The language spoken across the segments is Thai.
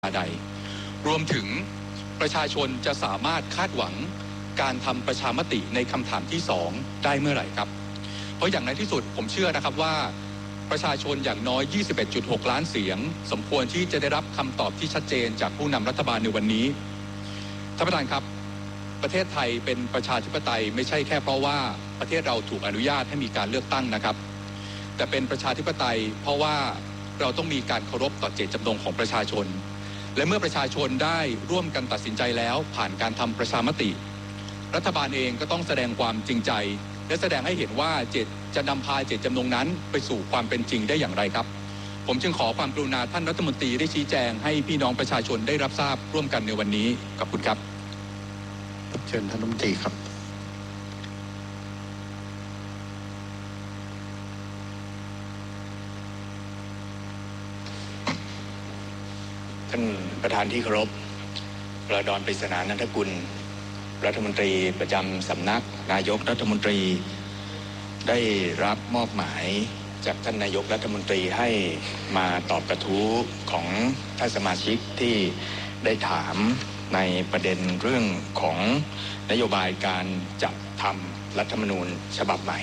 ใดรวมถึงประชาชนจะสามารถคาดหวังการทำประชามติในคำถามที่2ได้เมื่อไหร่ครับเพราะอย่างในที่สุดผมเชื่อนะครับว่าประชาชนอย่างน้อย 21.6 ล้านเสียงสมควรที่จะได้รับคำตอบที่ชัดเจนจากผู้นำรัฐบาลในวันนี้ท่านประธานครับประเทศไทยเป็นประชาธิปไตยไม่ใช่แค่เพราะว่าประเทศเราถูกอนุญาตให้มีการเลือกตั้งนะครับแต่เป็นประชาธิปไตยเพราะว่าเราต้องมีการเคารพต่อเจตจำนงของประชาชนและเมื่อประชาชนได้ร่วมกันตัดสินใจแล้วผ่านการทำประชามติรัฐบาลเองก็ต้องแสดงความจริงใจและแสดงให้เห็นว่าจะนำพาเจตจำนงนั้นไปสู่ความเป็นจริงได้อย่างไรครับผมจึงขอความกรุณาท่านรัฐมนตรีได้ชี้แจงให้พี่น้องประชาชนได้รับทราบร่วมกันในวันนี้ขอบคุณครับเชิญท่านรัฐมนตรีครับท่านประธานที่เคารพพระดอน ปริศนานันทกุลรัฐมนตรีประจำสำนักนายกรัฐมนตรีได้รับมอบหมายจากท่านนายกรัฐมนตรีให้มาตอบกระทู้ของท่านสมาชิกที่ได้ถามในประเด็นเรื่องของนโยบายการจัดทำรัฐธรรมนูญฉบับใหม่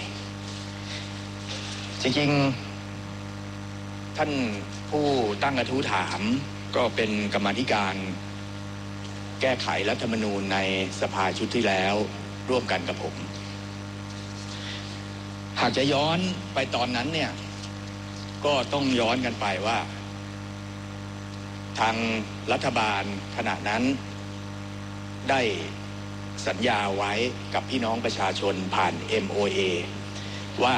จริงๆท่านผู้ตั้งกระทู้ถามก็เป็นกรรมาธิการแก้ไขรัฐธรรมนูญในสภาชุดที่แล้วร่วมกันกับผมหากจะย้อนไปตอนนั้นเนี่ยก็ต้องย้อนกันไปว่าทางรัฐบาลขณะนั้นได้สัญญาไว้กับพี่น้องประชาชนผ่าน MOA ว่า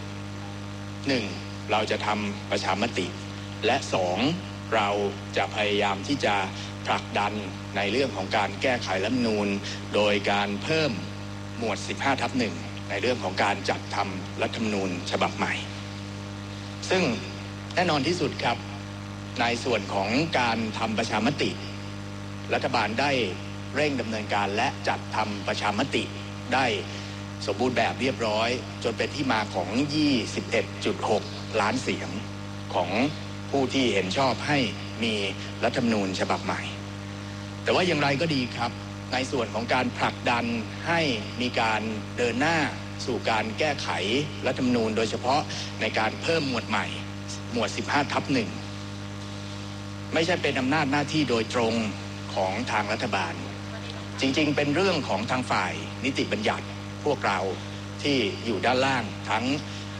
1. เราจะทำประชามติและ 2. เราจะพยายามที่จะผลักดันในเรื่องของการแก้ไขรัฐธรรมนูญโดยการเพิ่มหมวด 15/1 ในเรื่องของการจัดทำรัฐธรรมนูญฉบับใหม่ซึ่งแน่นอนที่สุดครับในส่วนของการทำประชามติรัฐบาลได้เร่งดำเนินการและจัดทำประชามติได้สมบูรณ์แบบเรียบร้อยจนเป็นที่มาของ 21.6 ล้านเสียงของผู้ที่เห็นชอบให้มีรัฐธรรมนูญฉบับใหม่แต่ว่าอย่างไรก็ดีครับในส่วนของการผลักดันให้มีการเดินหน้าสู่การแก้ไขรัฐธรรมนูญโดยเฉพาะในการเพิ่มหมวดใหม่หมวด 15/1 ไม่ใช่เป็นอำนาจหน้าที่โดยตรงของทางรัฐบาลจริงๆเป็นเรื่องของทางฝ่ายนิติบัญญัติพวกเราที่อยู่ด้านล่างทั้ง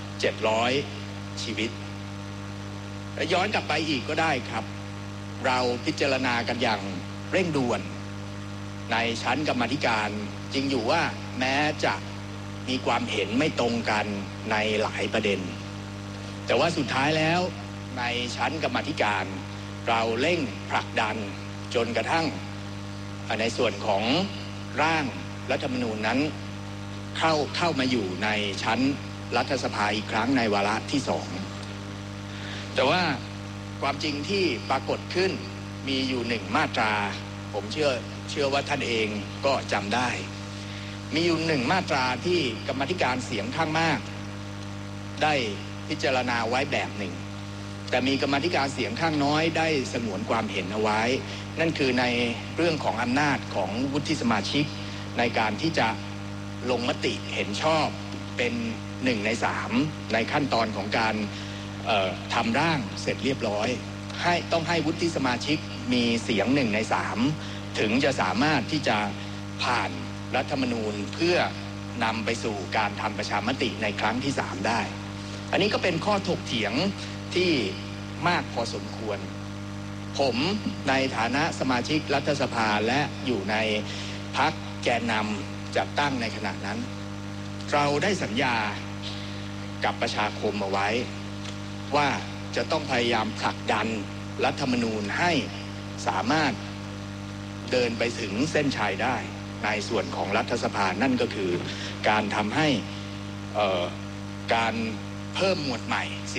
700ชีวิตและย้อนกลับไปอีกก็ได้ครับเราพิจารณากันอย่างเร่งด่วนในชั้นกรรมาธิการจริงอยู่ว่าแม้จะมีความเห็นไม่ตรงกันในหลายประเด็นแต่ว่าสุดท้ายแล้วในชั้นกรรมาธิการเราเร่งผลักดันจนกระทั่งในส่วนของร่างรัฐธรรมนูญนั้นเข้ามาอยู่ในชั้นรัฐสภาอีกครั้งในวาระที่2แต่ว่าความจริงที่ปรากฏขึ้นมีอยู่1มาตราผมเชื่อว่าท่านเองก็จำได้มีอยู่1มาตราที่กรรมาธิการเสียงข้างมากได้พิจารณาไว้แบบหนึ่งแต่มีกรรมาธิการเสียงข้างน้อยได้สงวนความเห็นเอาไว้นั่นคือในเรื่องของอำนาจของวุฒิสมาชิกในการที่จะลงมติเห็นชอบเป็น1 ใน 3ในขั้นตอนของการทำร่างเสร็จเรียบร้อยต้องให้วุฒิสมาชิกมีเสียง1 ใน 3ถึงจะสามารถที่จะผ่านรัฐธรรมนูญเพื่อนำไปสู่การทำประชามติในครั้งที่3ได้อันนี้ก็เป็นข้อถกเถียงที่มากพอสมควรผมในฐานะสมาชิกรัฐสภาและอยู่ในพรรคแกนนำจัดตั้งในขณะนั้นเราได้สัญญากับประชาคมเอาไว้ว่าจะต้องพยายามผลักดันรัฐธรรมนูญให้สามารถเดินไปถึงเส้นชัยได้ในส่วนของรัฐสภานั่นก็คือการทำให้การเพิ่มหมวดใหม่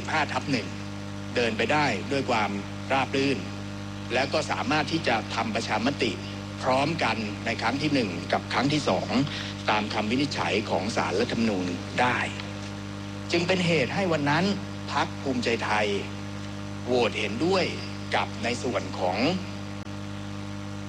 15/1 เดินไปได้ด้วยความราบรื่นและก็สามารถที่จะทำประชามติพร้อมกันในครั้งที่1กับครั้งที่2ตามคำวินิจฉัยของศาลรัฐธรรมนูญได้จึงเป็นเหตุให้วันนั้นพรรคภูมิใจไทยโหวตเห็นด้วยกับในส่วนของ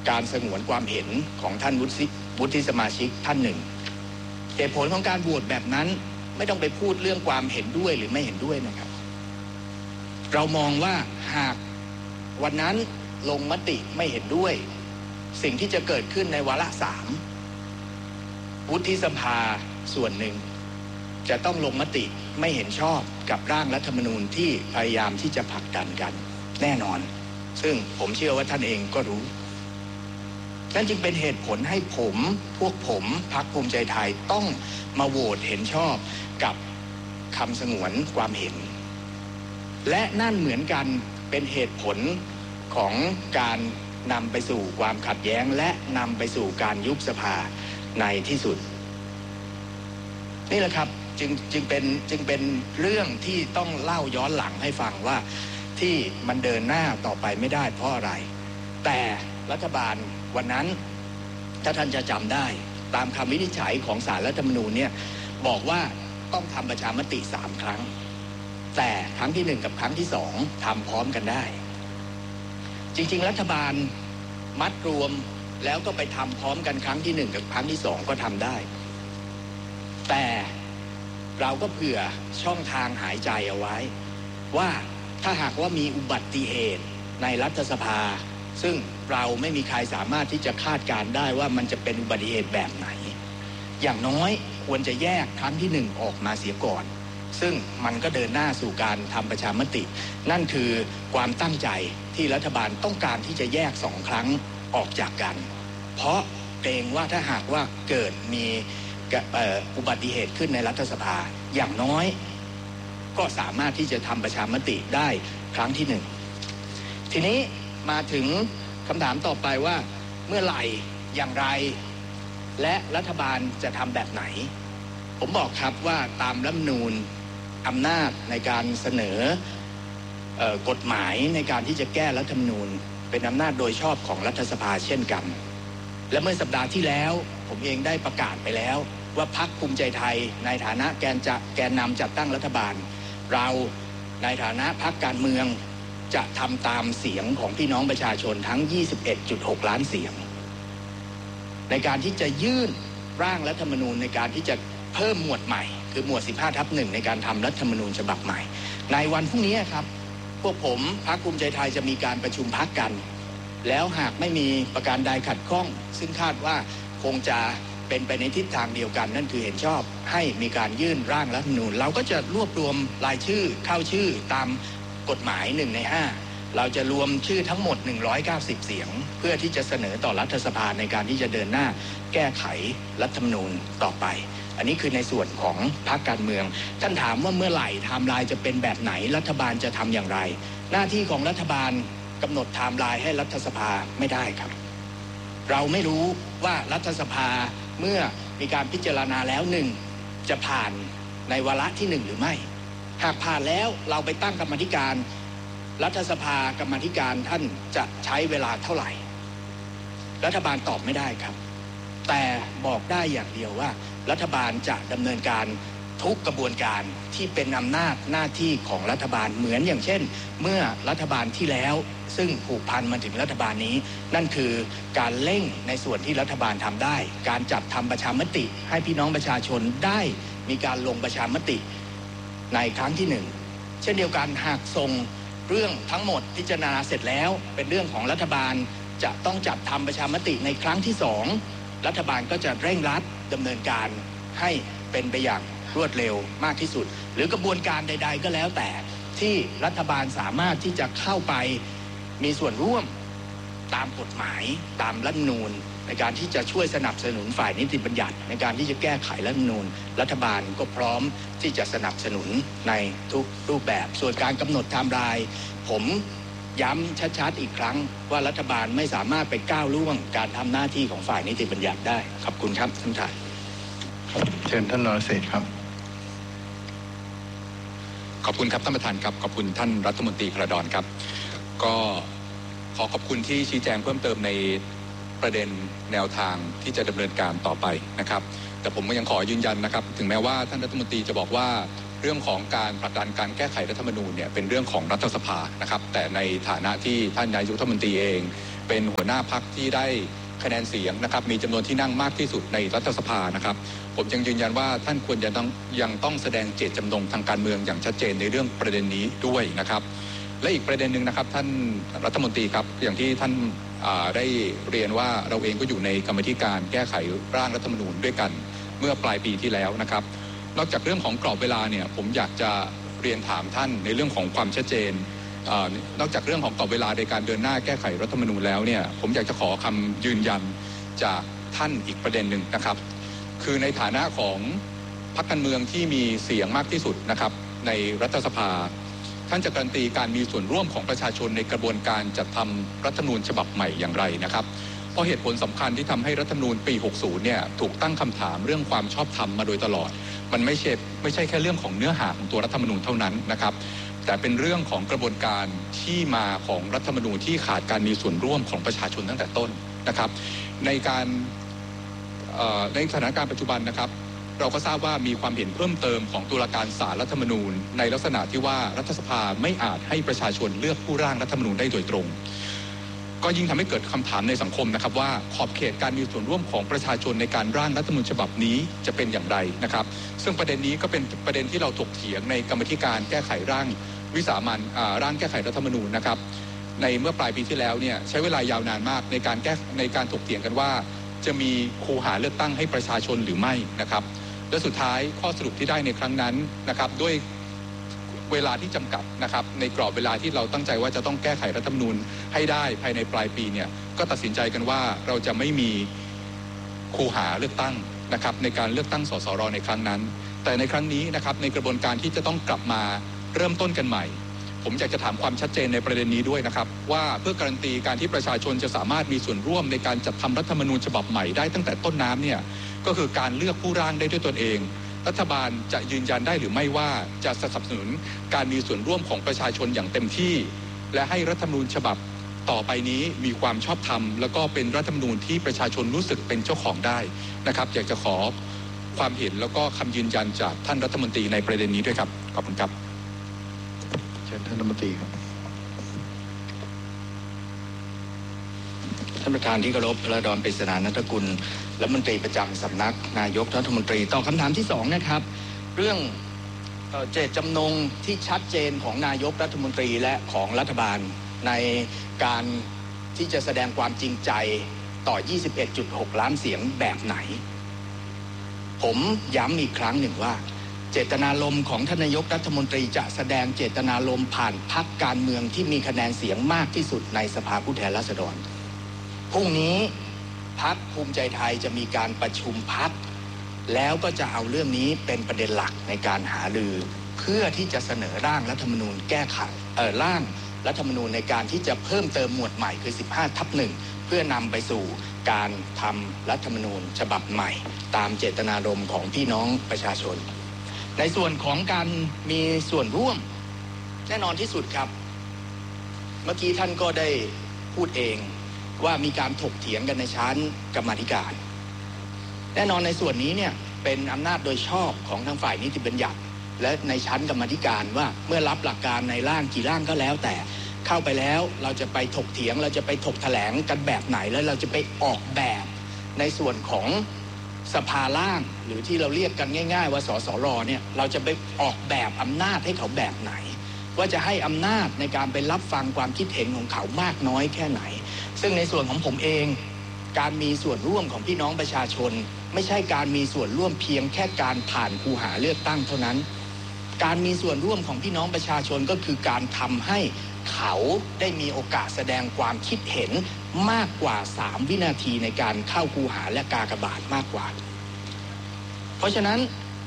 การสงวนความเห็นของท่านวุฒิสมาชิกท่านหนึ่งเหตุผลของการโหวตแบบนั้นไม่ต้องไปพูดเรื่องความเห็นด้วยหรือไม่เห็นด้วยนะครับเรามองว่าหากวันนั้นลงมติไม่เห็นด้วยสิ่งที่จะเกิดขึ้นในวาระ3วุฒิสภาส่วนหนึ่งจะต้องลงมติไม่เห็นชอบกับร่างรัฐธรรมนูญที่พยายามที่จะผลักดันกันแน่นอนซึ่งผมเชื่อว่าท่านเองก็รู้นั่นจึงเป็นเหตุผลให้พวกผมพรรคภูมิใจไทยต้องมาโหวตเห็นชอบกับคำสงวนความเห็นและนั่นเหมือนกันเป็นเหตุผลของการนำไปสู่ความขัดแย้งและนำไปสู่การยุบสภาในที่สุดนี่แหละครับจึงเป็นเรื่องที่ต้องเล่าย้อนหลังให้ฟังว่าที่มันเดินหน้าต่อไปไม่ได้เพราะอะไรแต่รัฐบาลวันนั้นถ้าท่านจะจำได้ตามคำวินิจฉัยของศาลรัฐธรรมนูญเนี่ยบอกว่าต้องทำประชามติ3ครั้งแต่ครั้งที่1กับครั้งที่2ทำพร้อมกันได้จริงๆรัฐบาลมัดรวมแล้วก็ไปทำพร้อมกันครั้งที่1กับครั้งที่2ก็ทำได้แต่เราก็เผื่อช่องทางหายใจเอาไว้ว่าถ้าหากว่ามีอุบัติเหตุในรัฐสภาซึ่งเราไม่มีใครสามารถที่จะคาดการณ์ได้ว่ามันจะเป็นอุบัติเหตุแบบไหนอย่างน้อยควรจะแยกครั้งที่1ออกมาเสียก่อนซึ่งมันก็เดินหน้าสู่การทำประชามตินั่นคือความตั้งใจที่รัฐบาลต้องการที่จะแยก2ครั้งออกจากกันเพราะเกรงว่าถ้าหากว่าเกิดมีอุบัติเหตุขึ้นในรัฐสภาอย่างน้อยก็สามารถที่จะทำประชามติได้ครั้งที่1ทีนี้มาถึงคำถามต่อไปว่าเมื่อไหร่อย่างไรและรัฐบาลจะทำแบบไหนผมบอกครับว่าตามรัฐธรรมนูญอำนาจในการเสนอกฎหมายในการที่จะแก้รัฐธรรมนูญเป็นอำนาจโดยชอบของรัฐสภาเช่นกันและเมื่อสัปดาห์ที่แล้วผมเองได้ประกาศไปแล้วว่าพรรคภูมิใจไทยในฐานะแกนนำจัดตั้งรัฐบาลเราในฐานะพรรคการเมืองจะทำตามเสียงของพี่น้องประชาชนทั้ง 21.6 ล้านเสียงในการที่จะยื่นร่างรัฐธรรมนูญในการที่จะเพิ่มหมวดใหม่คือหมวด 15/1 ในการทำรัฐธรรมนูญฉบับใหม่ในวันพรุ่งนี้ครับพวกผมพรรคภูมิใจไทยจะมีการประชุมพรรคกันแล้วหากไม่มีประการใดขัดข้องซึ่งคาดว่าคงจะเป็นไปในทิศทางเดียวกันนั่นคือเห็นชอบให้มีการยื่นร่างรัฐธรรมนูญเราก็จะรวบรวมรายชื่อเข้าชื่อตามกฎหมาย1 ใน 5เราจะรวมชื่อทั้งหมด190เสียงเพื่อที่จะเสนอต่อรัฐสภาในการที่จะเดินหน้าแก้ไขรัฐธรรมนูญต่อไปอันนี้คือในส่วนของพรรคการเมืองท่านถามว่าเมื่อไหร่ไทม์ไลน์จะเป็นแบบไหนรัฐบาลจะทำอย่างไรหน้าที่ของรัฐบาลกำหนดไทม์ไลน์ให้รัฐสภาไม่ได้ครับเราไม่รู้ว่ารัฐสภาเมื่อมีการพิจารณาแล้ว1จะผ่านในวาระที่1หรือไม่หากผ่านแล้วเราไปตั้งกรรมธิการรัฐสภากรรมธิการท่านจะใช้เวลาเท่าไหร่รัฐบาลตอบไม่ได้ครับแต่บอกได้อย่างเดียวว่ารัฐบาลจะดำเนินการทุกกระบวนการที่เป็นอำนาจหน้าที่ของรัฐบาลเหมือนอย่างเช่นเมื่อรัฐบาลที่แล้วซึ่งผูกพันมาถึงรัฐบาลนี้นั่นคือการเร่งในส่วนที่รัฐบาลทำได้การจัดทำประชามติให้พี่น้องประชาชนได้มีการลงประชามติในครั้งที่1เช่นเดียวกันหากส่งเรื่องทั้งหมดพิจารณาเสร็จแล้วเป็นเรื่องของรัฐบาลจะต้องจัดทำประชามติในครั้งที่2รัฐบาลก็จะเร่งรัดดำเนินการให้เป็นไปอย่างรวดเร็วมากที่สุดหรือกระบวนการใดๆก็แล้วแต่ที่รัฐบาลสามารถที่จะเข้าไปมีส่วนร่วมตามกฎหมายตามรัฐธรรมนูญในการที่จะช่วยสนับสนุนฝ่ายนิติบัญญัติในการที่จะแก้ไขรัฐธรรมนูญรัฐบาลก็พร้อมที่จะสนับสนุนในทุกรูปแบบส่วนการกำหนดไทม์ไลน์ผมย้ำชัดๆอีกครั้งว่ารัฐบาลไม่สามารถไปก้าวล่วงการทำหน้าที่ของฝ่ายนิติบัญญัติได้ขอบคุณครับท่านประธานเชิญท่านนรเศรษฐ์ครับขอบคุณครับท่านประธานครับขอบคุณท่านรัฐมนตรีพระดอนครับก็ขอขอบคุณที่ชี้แจงเพิ่มเติมในประเด็นแนวทางที่จะดำเนินการต่อไปนะครับแต่ผมก็ยังขอยืนยันนะครับถึงแม้ว่าท่านรัฐมนตรีจะบอกว่าเรื่องของการผลักดันการแก้ไขรัฐธรรมนูญเนี่ยเป็นเรื่องของรัฐสภานะครับแต่ในฐานะที่ท่านนายกรัฐมนตรีเองเป็นหัวหน้าพรรคที่ได้คะแนนเสียงนะครับมีจำนวนที่นั่งมากที่สุดในรัฐสภานะครับผมยังยืนยันว่าท่านควรจะยังต้องแสดงเจตจำนงทางการเมืองอย่างชัดเจนในเรื่องประเด็นนี้ด้วยนะครับและอีกประเด็นหนึ่งนะครับท่านรัฐมนตรีครับอย่างที่ท่านได้เรียนว่าเราเองก็อยู่ในกรรมธิการแก้ไขร่างรัฐธรรมนูญด้วยกันเมื่อปลายปีที่แล้วนะครับนอกจากเรื่องของกรอบเวลาเนี่ยผมอยากจะเรียนถามท่านในเรื่องของความชัดเจนนอกจากเรื่องของกรอบเวลาในการเดินหน้าแก้ไขรัฐธรรมนูญแล้วเนี่ยผมอยากจะขอคำยืนยันจากท่านอีกประเด็นหนึ่งนะครับคือในฐานะของพรรคการเมืองที่มีเสียงมากที่สุดนะครับในรัฐสภาท่านจะการันตีการมีส่วนร่วมของประชาชนในกระบวนการจัดทำรัฐธรรมนูญฉบับใหม่อย่างไรนะครับเพราะเหตุผลสำคัญที่ทำให้รัฐธรรมนูญปี 60 เนี่ยถูกตั้งคำถามเรื่องความชอบธรรมมาโดยตลอดมันไม่ใช่แค่เรื่องของเนื้อหาของตัวรัฐธรรมนูญเท่านั้นนะครับแต่เป็นเรื่องของกระบวนการที่มาของรัฐธรรมนูญที่ขาดการมีส่วนร่วมของประชาชนตั้งแต่ต้นนะครับในสถานการณ์ปัจจุบันนะครับเราก็ทราบว่ามีความเห็นเพิ่มเติมของตุลาการศาลรัฐธรรมนูญในลักษณะที่ว่ารัฐสภาไม่อาจให้ประชาชนเลือกผู้ร่างรัฐธรรมนูญได้โดยตรงก็ยิ่งทำให้เกิดคำถามในสังคมนะครับว่าขอบเขตการมีส่วนร่วมของประชาชนในการร่างรัฐธรรมนูญฉบับนี้จะเป็นอย่างไรนะครับซึ่งประเด็นนี้ก็เป็นประเด็นที่เราถกเถียงในกรรมธิการแก้ไขร่างวิสามัญร่างแก้ไขรัฐธรรมนูญนะครับในเมื่อปลายปีที่แล้วเนี่ยใช้เวลายาวนานมากในการถกเถียงกันว่าจะมีคูหาเลือกตั้งให้ประชาชนหรือไม่นะครับและสุดท้ายข้อสรุปที่ได้ในครั้งนั้นนะครับด้วยเวลาที่จำกัดนะครับในกรอบเวลาที่เราตั้งใจว่าจะต้องแก้ไขรัฐธรรมนูญให้ได้ภายในปลายปีเนี่ยก็ตัดสินใจกันว่าเราจะไม่มีคูหาเลือกตั้งนะครับในการเลือกตั้งสสรในครั้งนั้นแต่ในครั้งนี้นะครับในกระบวนการที่จะต้องกลับมาเริ่มต้นกันใหม่ผมอยากจะถามความชัดเจนในประเด็นนี้ด้วยนะครับว่าเพื่อการันตีการที่ประชาชนจะสามารถมีส่วนร่วมในการจัดทำรัฐธรรมนูญฉบับใหม่ได้ตั้งแต่ต้นน้ำเนี่ยก็คือการเลือกผู้ร่างได้ด้วยตนเองรัฐบาลจะยืนยันได้หรือไม่ว่าจะสนับสนุนการมีส่วนร่วมของประชาชนอย่างเต็มที่และให้รัฐธรรมนูญฉบับต่อไปนี้มีความชอบธรรมแล้วก็เป็นรัฐธรรมนูญที่ประชาชนรู้สึกเป็นเจ้าของได้นะครับอยากจะขอความเห็นแล้วก็คำยืนยันจากท่านรัฐมนตรีในประเด็นนี้ด้วยครับขอบคุณครับเชิญท่านรัฐมนตรีครับท่านประธานที่เคารพพระดอนปริศนานัฐกุลรัฐมนตรีประจำสำนักนายกรัฐมนตรีต่อคำถามที่2นะครับเรื่องเจตจำนงที่ชัดเจนของนายกรัฐมนตรีและของรัฐบาลในการที่จะแสดงความจริงใจต่อ 21.6 ล้านเสียงแบบไหนผมย้ำอีกครั้งหนึ่งว่าเจตนารมณ์ของท่านนายกรัฐมนตรีจะแสดงเจตนารมณ์ผ่านพรรคการเมืองที่มีคะแนนเสียงมากที่สุดในสภาผู้แทนราษฎรพรุ่งนี้พรรคภูมิใจไทยจะมีการประชุมพรรคแล้วก็จะเอาเรื่องนี้เป็นประเด็นหลักในการหารือเพื่อที่จะเสนอร่างรัฐธรรมนูญแก้ไขร่างรัฐธรรมนูญในการที่จะเพิ่มเติมหมวดใหม่คือ 15/1 เพื่อนำไปสู่การทำรัฐธรรมนูญฉบับใหม่ตามเจตนารมณ์ของพี่น้องประชาชนในส่วนของการมีส่วนร่วมแน่นอนที่สุดครับเมื่อกี้ท่านก็ได้พูดเองว่ามีการถกเถียงกันในชั้นกรรมาธิการแน่นอนในส่วนนี้เนี่ยเป็นอำนาจโดยชอบของทางฝ่ายนิติบัญญัติและในชั้นกรรมาธิการว่าเมื่อรับหลักการในร่างกี่ร่างก็แล้วแต่เข้าไปแล้วเราจะไปถกเถียงเราจะไปถกแถลงกันแบบไหนแล้วเราจะไปออกแบบในส่วนของสภาล่างหรือที่เราเรียกกันง่ายๆว่าสสรเนี่ยเราจะไปออกแบบอำนาจให้เขาแบบไหนว่าจะให้อำนาจในการไปรับฟังความคิดเห็นของเขามากน้อยแค่ไหนซึ่งในส่วนของผมเองการมีส่วนร่วมของพี่น้องประชาชนไม่ใช่การมีส่วนร่วมเพียงแค่การผ่านคูหาเลือกตั้งเท่านั้นการมีส่วนร่วมของพี่น้องประชาชนก็คือการทำให้เขาได้มีโอกาสแสดงความคิดเห็นมากกว่า3วินาทีในการเข้าคูหาและกากบาทมากกว่าเพราะฉะนั้น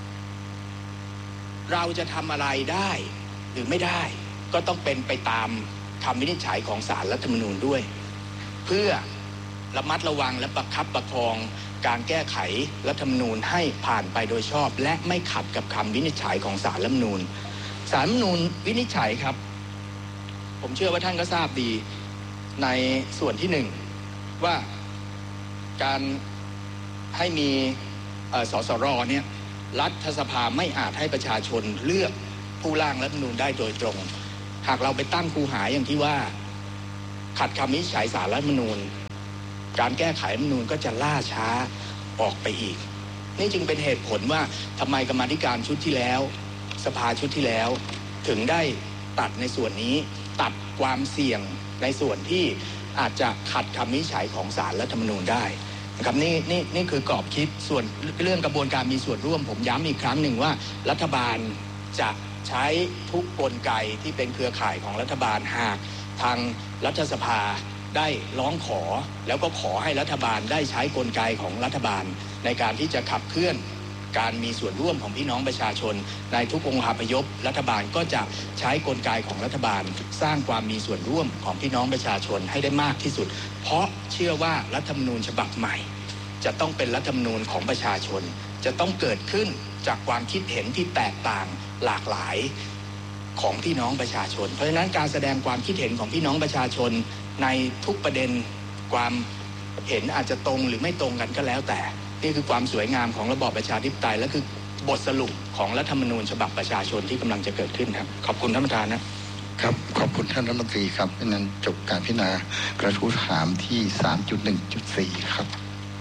เราจะทำอะไรได้หรือไม่ได้ก็ต้องเป็นไปตามคำวินิจฉัยของศาลรัฐธรรมนูญด้วยเพื่อระมัดระวังและประคับประคองการแก้ไขรัฐธรรมนูญให้ผ่านไปโดยชอบและไม่ขัดกับคำวินิจฉัยของศาลรัฐธรรมนูญศาลรัฐธรรมนูญวินิจฉัยครับผมเชื่อว่าท่านก็ทราบดีในส่วนที่1ว่าการให้มีสสรเนี่ยรัฐสภาไม่อาจให้ประชาชนเลือกผู้ร่างรัฐธรรมนูญได้โดยตรงหากเราไปตั้งคูหาอย่างที่ว่าขัดคำวินิจฉัยศาลรัฐธรรมนูญการแก้ไขรัฐธรรมนูญก็จะล่าช้าออกไปอีกนี่จึงเป็นเหตุผลว่าทำไมกรรมาธิการชุดที่แล้วสภาชุดที่แล้วถึงได้ตัดในส่วนนี้ตัดความเสี่ยงในส่วนที่อาจจะขัดคำวินิจฉัยของศาลรัฐธรรมนูญได้นะครับนี่คือกรอบคิดส่วนเรื่องกระบวนการมีส่วนร่วมผมย้ำอีกครั้งหนึ่งว่ารัฐบาลจะใช้ทุกกลไกที่เป็นเครือข่ายของรัฐบาลหากทางรัฐสภาได้ร้องขอแล้วก็ขอให้รัฐบาลได้ใช้กลไกของรัฐบาลในการที่จะขับเคลื่อนการมีส่วนร่วมของพี่น้องประชาชนในทุกองค์คาพยพรัฐบาลก็จะใช้กลไกของรัฐบาลสร้างความมีส่วนร่วมของพี่น้องประชาชนให้ได้มากที่สุดเพราะเชื่อว่ารัฐธรรมนูญฉบับใหม่จะต้องเป็นรัฐธรรมนูญของประชาชนจะต้องเกิดขึ้นจากความคิดเห็นที่แตกต่างหลากหลายของพี่น้องประชาชนเพราะฉะนั้นการแสดงความคิดเห็นของพี่น้องประชาชนในทุกประเด็นความเห็นอาจจะตรงหรือไม่ตรงกันก็แล้วแต่นี่คือความสวยงามของระบอบประชาธิปไตยและคือบทสรุปของรัฐธรรมนูญฉบับประชาชนที่กำลังจะเกิดขึ้นครับขอบคุณท่านประธานนะครับขอบคุณท่านรัฐมนตรีครับดังนั้นจบการพิจารณากระทู้ถามที่ 3.1.4 ครับ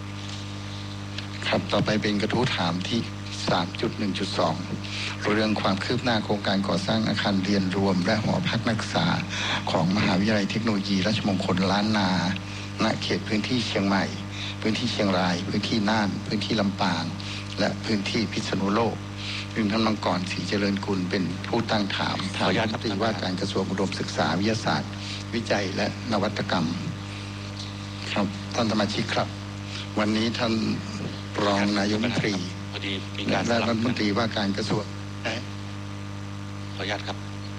ครับต่อไปเป็นกระทู้ถามที่ 3.1.2 เรื่องความคืบหน้าโครงการก่อสร้างอาคารเรียนรวมและหอพักนักศึกษาของมหาวิทยาลัยเทคโนโลยีราชมงคลล้านนาณเขตพื้นที่เชียงใหม่พื้นที่เชียงรายพื้นที่น่านพื้นที่ลำปางและพื้นที่พิษณุโลกซึ่งท่านมังกรศรีเจริญกุลเป็นผู้ตั้งถามรัฐมนตรีว่าการกระทรวงอุดมศึกษาวิทยาศาสตร์วิจัยและนวัตกรรมครับท่านสมาชิกครับวันนี้ท่านรองนายกรัฐมนตรีและรัฐมนตรีว่าการกระทรวงขออนุญาตครับ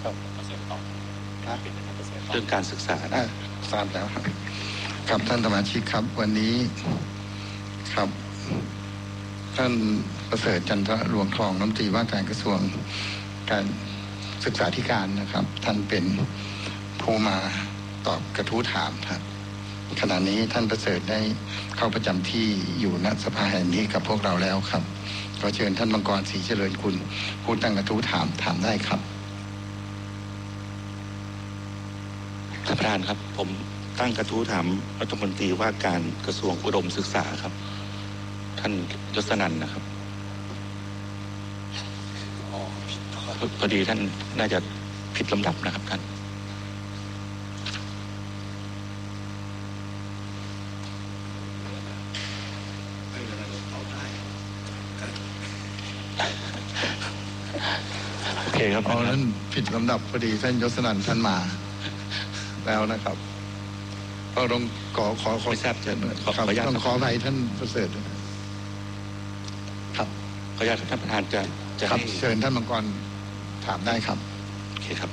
เรื่องการศึกษาทราบแล้วครับครับท่านสมาชิกครับวันนี้ครับท่านประเสริฐจันทรรวงทองรัฐมนตรีว่าการกระทรวงการศึกษาธิการนะครับท่านเป็นผู้มาตอบกระทู้ถามครับขณะนี้ท่านประเสริฐได้เข้าประจำที่อยู่ณสภาแห่งนี้กับพวกเราแล้วครับขอเชิญท่านมังกรศรีเจริญกุลผู้ตั้งกระทู้ถามได้ครับท่านประธานครับผมตั้งกระทู้ถามรัฐมนตรีว่าการกระทรวงอุดมศึกษาครับท่านยศนันท์นะครับพอดีท่านน่าจะผิดลำดับนะครับท่านโอเคครับท่านผิดลำดับพอดีท่านยศนันท์ท่านมาแล้วนะครับเราต้องขอไม่ทราบจะต้องขออภัยท่านประเสริฐครับขออนุญาตท่านประธานจะครับเชิญท่านมังกรถามได้ครับโอเคครับ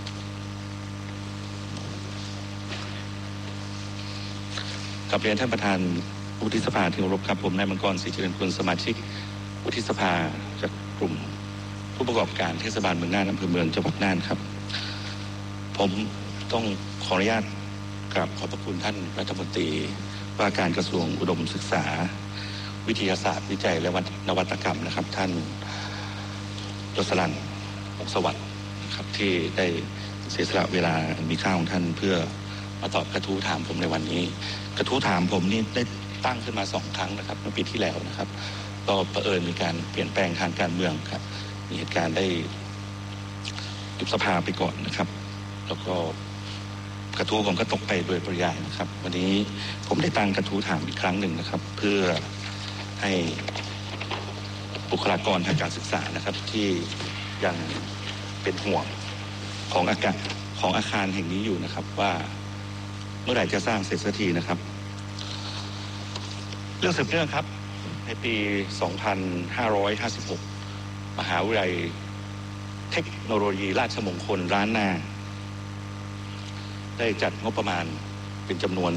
กับเรียนท่านประธานวุฒิสภาที่เคารพครับผมนายมังกรศรีเจริญกุลสมาชิกวุฒิสภาจากกลุ่มผู้ประกอบการเทศบาลเมืองน่านอำเภอเมืองจังหวัดน่านครับผมต้องขออนุญาตกราบขอบพระคุณท่านรัฐมนตรีว่าการกระทรวงอุดมศึกษาวิทยาศาสตร์วิจัยและนวัตกรรมนะครับท่านยศนันท์วงศ์สวัสดิ์นะครับที่ได้เสียสละเวลามีค่าของท่านเพื่อมาตอบกระทู้ถามผมในวันนี้กระทู้ถามผมนี่ได้ตั้งขึ้นมา2 ครั้งนะครับเมื่อปีที่แล้วนะครับก็เผอิญมีการเปลี่ยนแปลงทางการเมืองครับมีเหตุการณ์ได้ยุบสภาไปก่อนนะครับแล้วก็กระทู้ผมก็ตกไปโดยปริยายนะครับวันนี้ผมได้ตั้งกระทู้ถามอีกครั้งหนึ่งนะครับเพื่อให้บุคลากรทางการศึกษานะครับที่ยังเป็นห่วงของอาคารแห่งนี้อยู่นะครับว่าเมื่อไหร่จะสร้างเสร็จสักทีนะครับเรื่องสืบเนื่องครับในปี 2556 มหาวิทยาลัยเทคโนโลยีราชมงคลล้านนาได้จัดงบประมาณเป็นจำนวน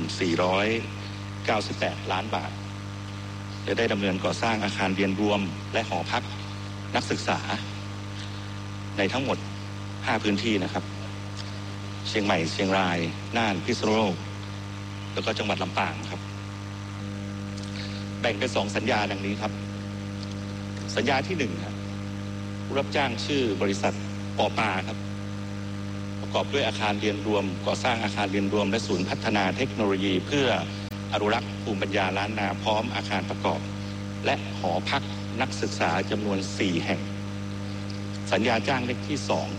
498 ล้านบาทจะได้ดำเนินก่อสร้างอาคารเรียนรวมและหอพักนักศึกษาในทั้งหมด5 พื้นที่นะครับเชียงใหม่เชียงรายน่านพิษณุโลกแล้วก็จังหวัดลำปางครับแบ่งเป็น2 สัญญาดังนี้ครับสัญญาที่1ครับผู้รับจ้างชื่อบริษัทปอปาครับปประกอบด้วยอาคารเรียนรวมก่อสร้างอาคารเรียนรวมและศูนย์พัฒนาเทคโนโลยีเพื่ออนุรักษ์ภูมิปัญญาล้านนาพร้อมอาคารประกอบและหอพักนักศึกษาจำนวน4แห่งสัญญาจ้างเลขที่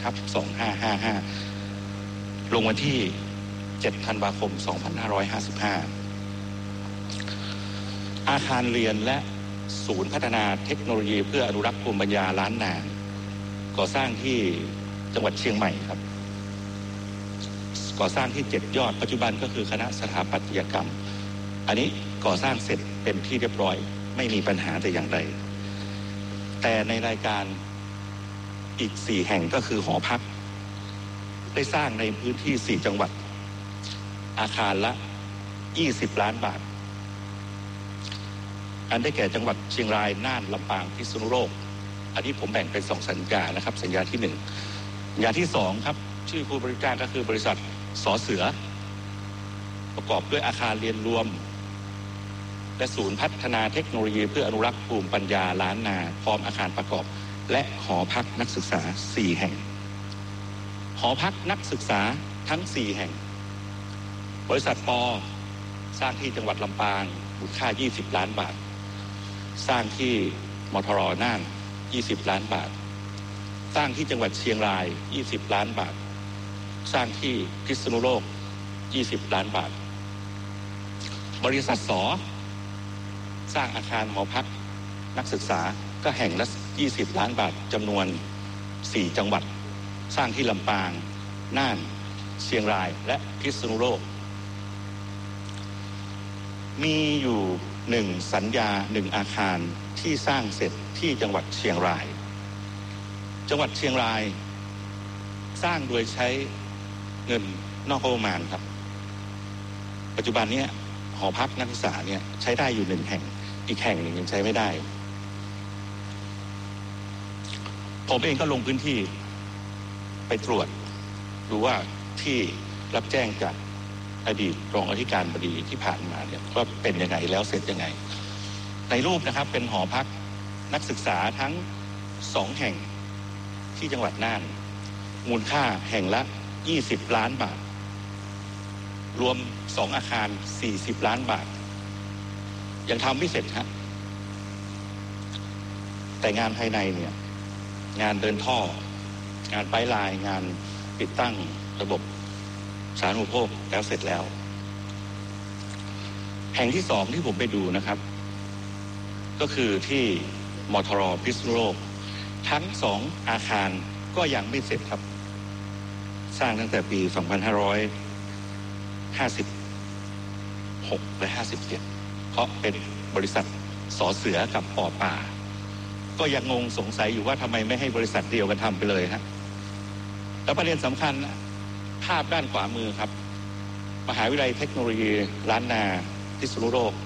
2/2555 ลงวันที่ 7 ธันวาคม 2555 อาคารเรียนและศูนย์พัฒนาเทคโนโลยีเพื่ออนุรักษ์ภูมิปัญญาล้านนาก่อสร้างที่จังหวัดเชียงใหม่ครับก่อสร้างที่7 ยอดปัจจุบันก็คือคณะสถาปัตยกรรมอันนี้ก่อสร้างเสร็จเป็นที่เรียบร้อยไม่มีปัญหาแต่อย่างใดแต่ในรายการอีก4แห่งก็คือหอพักได้สร้างในพื้นที่4จังหวัดอาคารละ20 ล้านบาทอันได้แก่จังหวัดเชียงรายน่านลำปางพิษณุโลกอันนี้ผมแบ่งเป็น2สัญญานะครับสัญญาที่1สัญญาที่2ครับชื่อผู้บริการก็คือบริษัทสอเสือประกอบด้วยอาคารเรียนรวมและศูนย์พัฒนาเทคโนโลยีเพื่ออนุรักษ์ภูมิปัญญาล้านนาพร้อมอาคารประกอบและหอพักนักศึกษา4แห่งหอพักนักศึกษาทั้ง4แห่งบริษัทป.สร้างที่จังหวัดลำปางมูลค่า20 ล้านบาทสร้างที่มทร.น่าน20 ล้านบาทสร้างที่จังหวัดเชียงราย20 ล้านบาทสร้างที่พิษณุโลก20 ล้านบาทบริษัทส.สร้างอาคารหอพักนักศึกษาก็แห่งละ20 ล้านบาทจำนวน4จังหวัดสร้างที่ลำปางน่านเชียงรายและพิษณุโลกมีอยู่1สัญญา1อาคารที่สร้างเสร็จที่จังหวัดเชียงรายจังหวัดเชียงรายสร้างโดยใช้เงินนอกงบประมาณครับปัจจุบันนี้หอพักนักศึกษาเนี่ยใช้ได้อยู่1แห่งอีกแห่งหนึ่งยังใช้ไม่ได้ผมเองก็ลงพื้นที่ไปตรวจดูว่าที่รับแจ้งจากอดีตรองอธิการบดีที่ผ่านมาเนี่ยว่าเป็นยังไงแล้วเสร็จยังไงในรูปนะครับเป็นหอพักนักศึกษาทั้ง2แห่งที่จังหวัดน่านมูลค่าแห่งละ20 ล้านบาทรวม2อาคาร40 ล้านบาทยังทำไม่เสร็จฮะแต่งานภายในเนี่ยงานเดินท่องานไพป์ไลน์งานติดตั้งระบบสาธารณูปโภคแล้วเสร็จแล้วแห่งที่2ที่ผมไปดูนะครับก็คือที่มทร.พิษณุโลกทั้ง2อาคารก็ยังไม่เสร็จครับสร้างตั้งแต่ปี2556และ57เพราะเป็นบริษัทสอเสือกับป.ป่าก็ยังงงสงสัยอยู่ว่าทำไมไม่ให้บริษัทเดียวกันทำไปเลยฮะแล้วประเด็นสำคัญภาพด้านขวามือครับมหาวิทยาลัยเทคโนโลยีล้านนาพิษณุโลก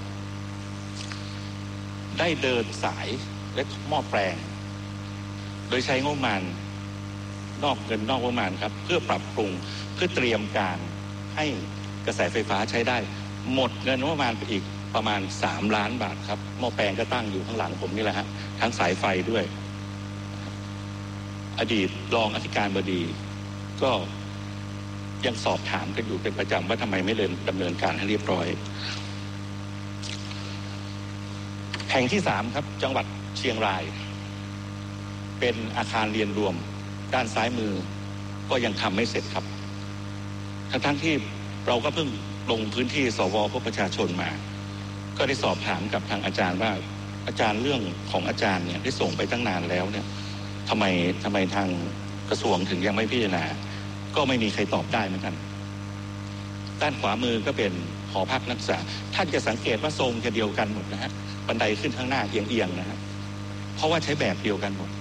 ได้เดินสายและหม้อแปลงโดยใช้งบประมาณนอกเงินนอกงบประมาณครับเพื่อปรับปรุงเพื่อเตรียมการให้กระแสไฟฟ้าใช้ได้หมดเงินงบประมาณไปอีกประมาณ3 ล้านบาทครับหม้อแปลงก็ตั้งอยู่ข้างหลังผมนี่แหละฮะทั้งสายไฟด้วยอดีตรองอธิการบดีก็ยังสอบถามกันอยู่เป็นประจำว่าทำไมไม่ดำเนินการให้เรียบร้อยแห่งที่3ครับจังหวัดเชียงรายเป็นอาคารเรียนรวมด้านซ้ายมือก็ยังทำไม่เสร็จครับทั้งที่เราก็เพิ่งลงพื้นที่สว.พบประชาชนมาก็ได้สอบถามกับทางอาจารย์ว่าอาจารย์เรื่องของอาจารย์เนี่ยได้ส่งไปตั้งนานแล้วเนี่ยทำไมทางกระทรวงถึงยังไม่พิจารณาก็ไม่มีใครตอบได้เหมือนกันด้านขวามือก็เป็นหอพักนักศึกษาท่านจะสังเกตว่าทรงจะเดียวกันหมดนะฮะบันไดขึ้นข้างหน้าเอียงๆนะฮะเพราะว่าใช้แบบเดียวกันหมด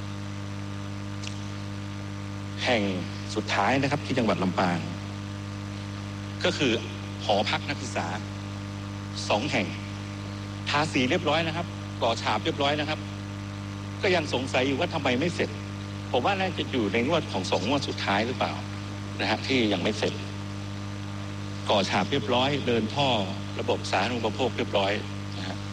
แห่งสุดท้ายนะครับที่จังหวัดลำปางก็คือหอพักนักศึกษา2แห่งทาสีเรียบร้อยนะครับก่อฉาบเรียบร้อยนะครับก็ยังสงสัยอยู่ว่าทำไมไม่เสร็จผมว่าน่าจะอยู่ในงวดของ2 งวดสุดท้ายหรือเปล่านะฮะที่ยังไม่เสร็จก่อฉาบเรียบร้อยเดินท่อระบบสาธารณูปโภคเรียบร้อยนะฮะ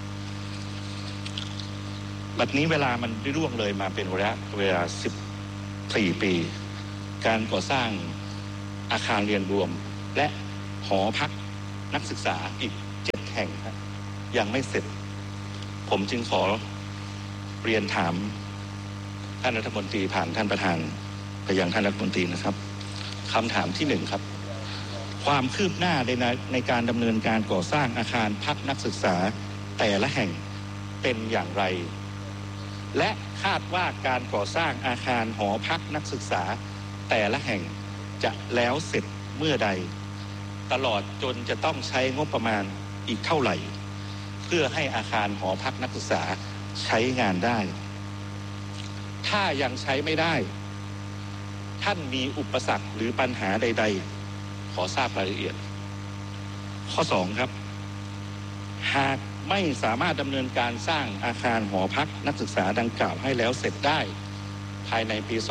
บัดนี้เวลามันล่วงเลยมาเป็นระยะเวลา14 ปีการก่อสร้างอาคารเรียนรวมและหอพักนักศึกษาอีก7 แห่งยังไม่เสร็จผมจึงขอเรียนถามท่านรัฐมนตรีผ่านท่านประธานไปยังท่านรัฐมนตรีนะครับคำถามที่1ครับความคืบหน้าในการดำเนินการก่อสร้างอาคารพักนักศึกษาแต่ละแห่งเป็นอย่างไรและคาดว่าการก่อสร้างอาคารหอพักนักศึกษาแต่ละแห่งจะแล้วเสร็จเมื่อใดตลอดจนจะต้องใช้งบประมาณอีกเท่าไหร่เพื่อให้อาคารหอพักนักศึกษาใช้งานได้ถ้ายังใช้ไม่ได้ท่านมีอุปสรรคหรือปัญหาใดๆขอทราบรายละเอียดข้อ2ครับหากไม่สามารถดำเนินการสร้างอาคารหอพักนักศึกษาดังกล่าวให้แล้วเสร็จได้ภายในปี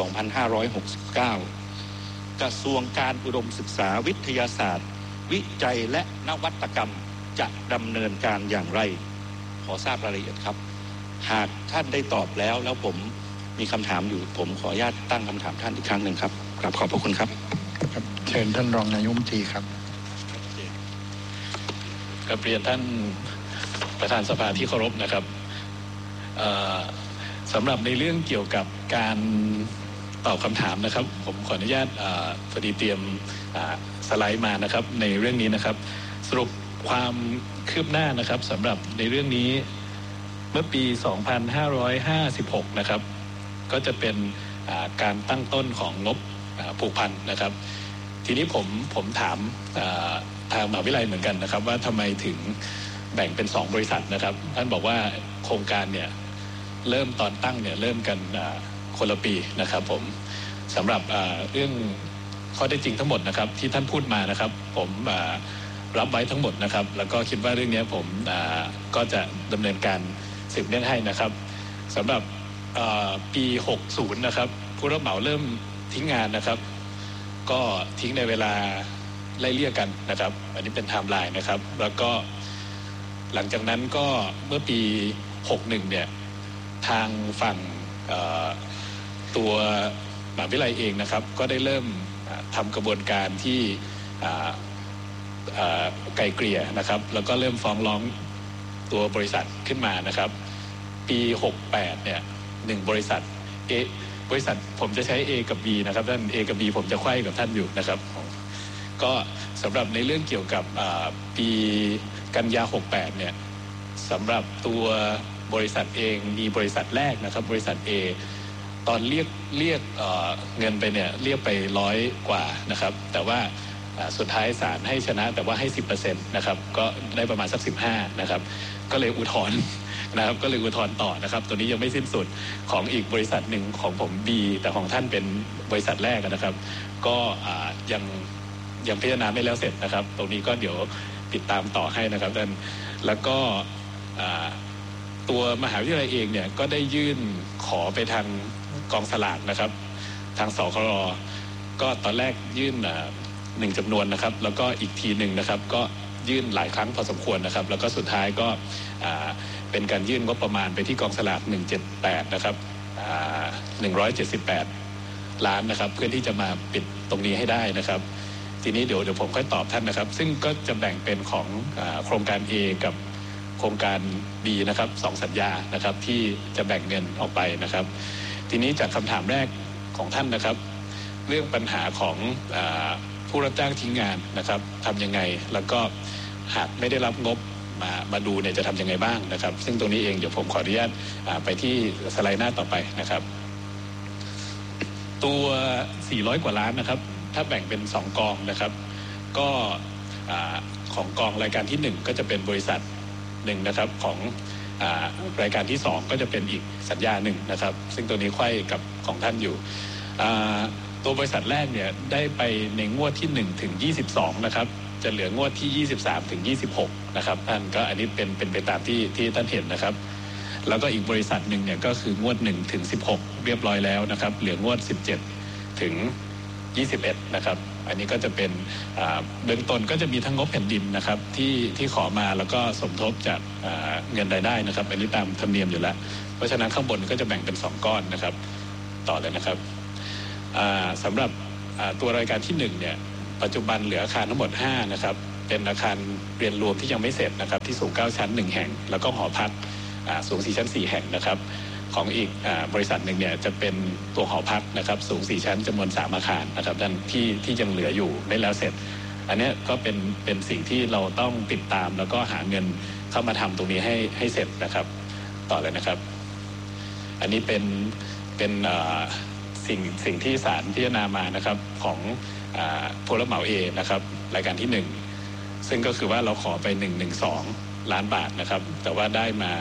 2569 กระทรวงการอุดมศึกษาวิทยาศาสตร์วิจัยและนวัตกรรมจะดำเนินการอย่างไรขอทราบรายละเอียดครับหากท่านได้ตอบแล้วผมมีคำถามอยู่ผมขออนุญาตตั้งคำถามท่านอีกครั้งหนึ่งครับกราบขอบพระคุณครับเชิญท่านรองนายกรัฐมนตรีครับกับเรียนท่านประธานสภาที่เคารพนะครับสำหรับในเรื่องเกี่ยวกับการตอบคำถามนะครับผมขออนุญาตพอดีเตรียมสไลด์มานะครับในเรื่องนี้นะครับสรุปความคืบหน้านะครับสำหรับในเรื่องนี้เมื่อปี 2556 นะครับก็จะเป็นการตั้งต้นของงบผูกพันนะครับทีนี้ผมถามทางมหาวิทยาลัยเหมือนกันนะครับว่าทำไมถึงแบ่งเป็น2 บริษัทนะครับท่านบอกว่าโครงการเนี่ยเริ่มตอนตั้งเนี่ยเริ่มกันคนละปีนะครับผมสำหรับเรื่องข้อเท็จจริงทั้งหมดนะครับที่ท่านพูดมานะครับผมรับไว้ทั้งหมดนะครับแล้วก็คิดว่าเรื่องนี้ผมก็จะดำเนินการสืบเนื่องให้นะครับสำหรับปี 60 นะครับผู้รับเหมาเริ่มทิ้งงานนะครับก็ทิ้งในเวลาไล่เลี่ยกันนะครับอันนี้เป็นไทม์ไลน์นะครับแล้วก็หลังจากนั้นก็เมื่อปี 61 เนี่ยทางฝั่งตัวมหาวิทยาลัยเองนะครับก็ได้เริ่มทำกระบวนการที่ไกลเกลี่ยนะครับแล้วก็เริ่มฟ้องร้องตัวบริษัทขึ้นมานะครับปี 68 เนี่ย1 บริษัทบริษัทผมจะใช้ A กับ B นะครับท่าน A กับ B ผมจะไขว้กับท่านอยู่นะครับก็สำหรับในเรื่องเกี่ยวกับปีกันยา 68 เนี่ยสำหรับตัวบริษัทเองมีบริษัทแรกนะครับบริษัท A ตอนเรียกเงินไปเนี่ยเรียกไป100 กว่านะครับแต่ว่าสุดท้ายศาลให้ชนะแต่ว่าให้ 10% นะครับก็ได้ประมาณสัก 15 นะครับก็เลยอุทธรณ์นะครับก็เลยอุทธรณ์ต่อนะครับตัวนี้ยังไม่สิ้นสุดของอีกบริษัทหนึ่งของผม B แต่ของท่านเป็นบริษัทแรกนะครับก็ยังพิจารณาไม่แล้วเสร็จนะครับตรงนี้ก็เดี๋ยวติดตามต่อให้นะครับท่านแล้วก็ตัวมหาวิทยาลัยเองเนี่ยก็ได้ยื่นขอไปทางกองสลากนะครับทางสคร.ก็ตอนแรกยื่น1 จำนวนนะครับแล้วก็อีกทีหนึ่งนะครับก็ยื่นหลายครั้งพอสมควรนะครับแล้วก็สุดท้ายก็เป็นการยื่นงบประมาณไปที่กองสลาก178นะครับ178 ล้านนะครับเพื่อที่จะมาปิดตรงนี้ให้ได้นะครับทีนี้เดี๋ยวผมค่อยตอบท่านนะครับซึ่งก็จะแบ่งเป็นของโครงการ A กับโครงการ B นะครับ2 สัญญานะครับที่จะแบ่งเงินออกไปนะครับทีนี้จากคำถามแรกของท่านนะครับเรื่องปัญหาของผู้รับจ้างทิ้งงานนะครับทำยังไงแล้วก็หากไม่ได้รับงบมาดูเนี่ยจะทำยังไงบ้างนะครับซึ่งตรงนี้เองเดี๋ยวผมขออนุญาตไปที่สไลด์หน้าต่อไปนะครับตัว400 กว่าล้านนะครับถ้าแบ่งเป็น2 กองนะครับก็ของกองรายการที่1ก็จะเป็นบริษัท1นะครับของรายการที่2ก็จะเป็นอีกสัญญา1นะครับซึ่งตัวนี้ไขว้กับของท่านอยู่ตัวบริษัทแรกเนี่ยได้ไปในงวดที่1 ถึง 22นะครับจะเหลืองวดที่23 ถึง 26นะครับท่านก็อันนี้เป็นไปตามที่ท่านเห็นนะครับแล้วก็อีกบริษัทหนึ่งเนี่ยก็คืองวด1 ถึง 16เรียบร้อยแล้วนะครับเหลืองวด17 ถึง 21นะครับอันนี้ก็จะเป็นเบื้องต้นก็จะมีทั้งงบแผ่นดินนะครับที่ขอมาแล้วก็สมทบจากเงินรายได้นะครับอันนี้ตามธรรมเนียมอยู่แล้วเพราะฉะนั้นข้างบนก็จะแบ่งเป็น2 ก้อนนะครับต่อเลยนะครับสำหรับตัวรายการที่1เนี่ยปัจจุบันเหลืออาคารทั้งหมด5นะครับเป็นอาคารเรียนรวมที่ยังไม่เสร็จนะครับที่สูง9ชั้น1แห่งแล้วก็หอพักสูง4ชั้น4แห่งนะครับของอีกบริษัทหนึ่งเนี่ยจะเป็นตัวหอพักนะครับสูง4ชั้นจำนวน3อาคารนะครับด้านที่ยังเหลืออยู่ไม่แล้วเสร็จอันนี้ก็เป็นสิ่งที่เราต้องติดตามแล้วก็หาเงินเข้ามาทำตรงนี้ให้เสร็จนะครับต่อเลยนะครับอันนี้เป็นสิ่งที่ศาลพิจารณามานะครับของผู้รับเหมา A นะครับรายการที่1ซึ่งก็คือว่าเราขอไป112ล้านบาทนะครับแต่ว่าได้มา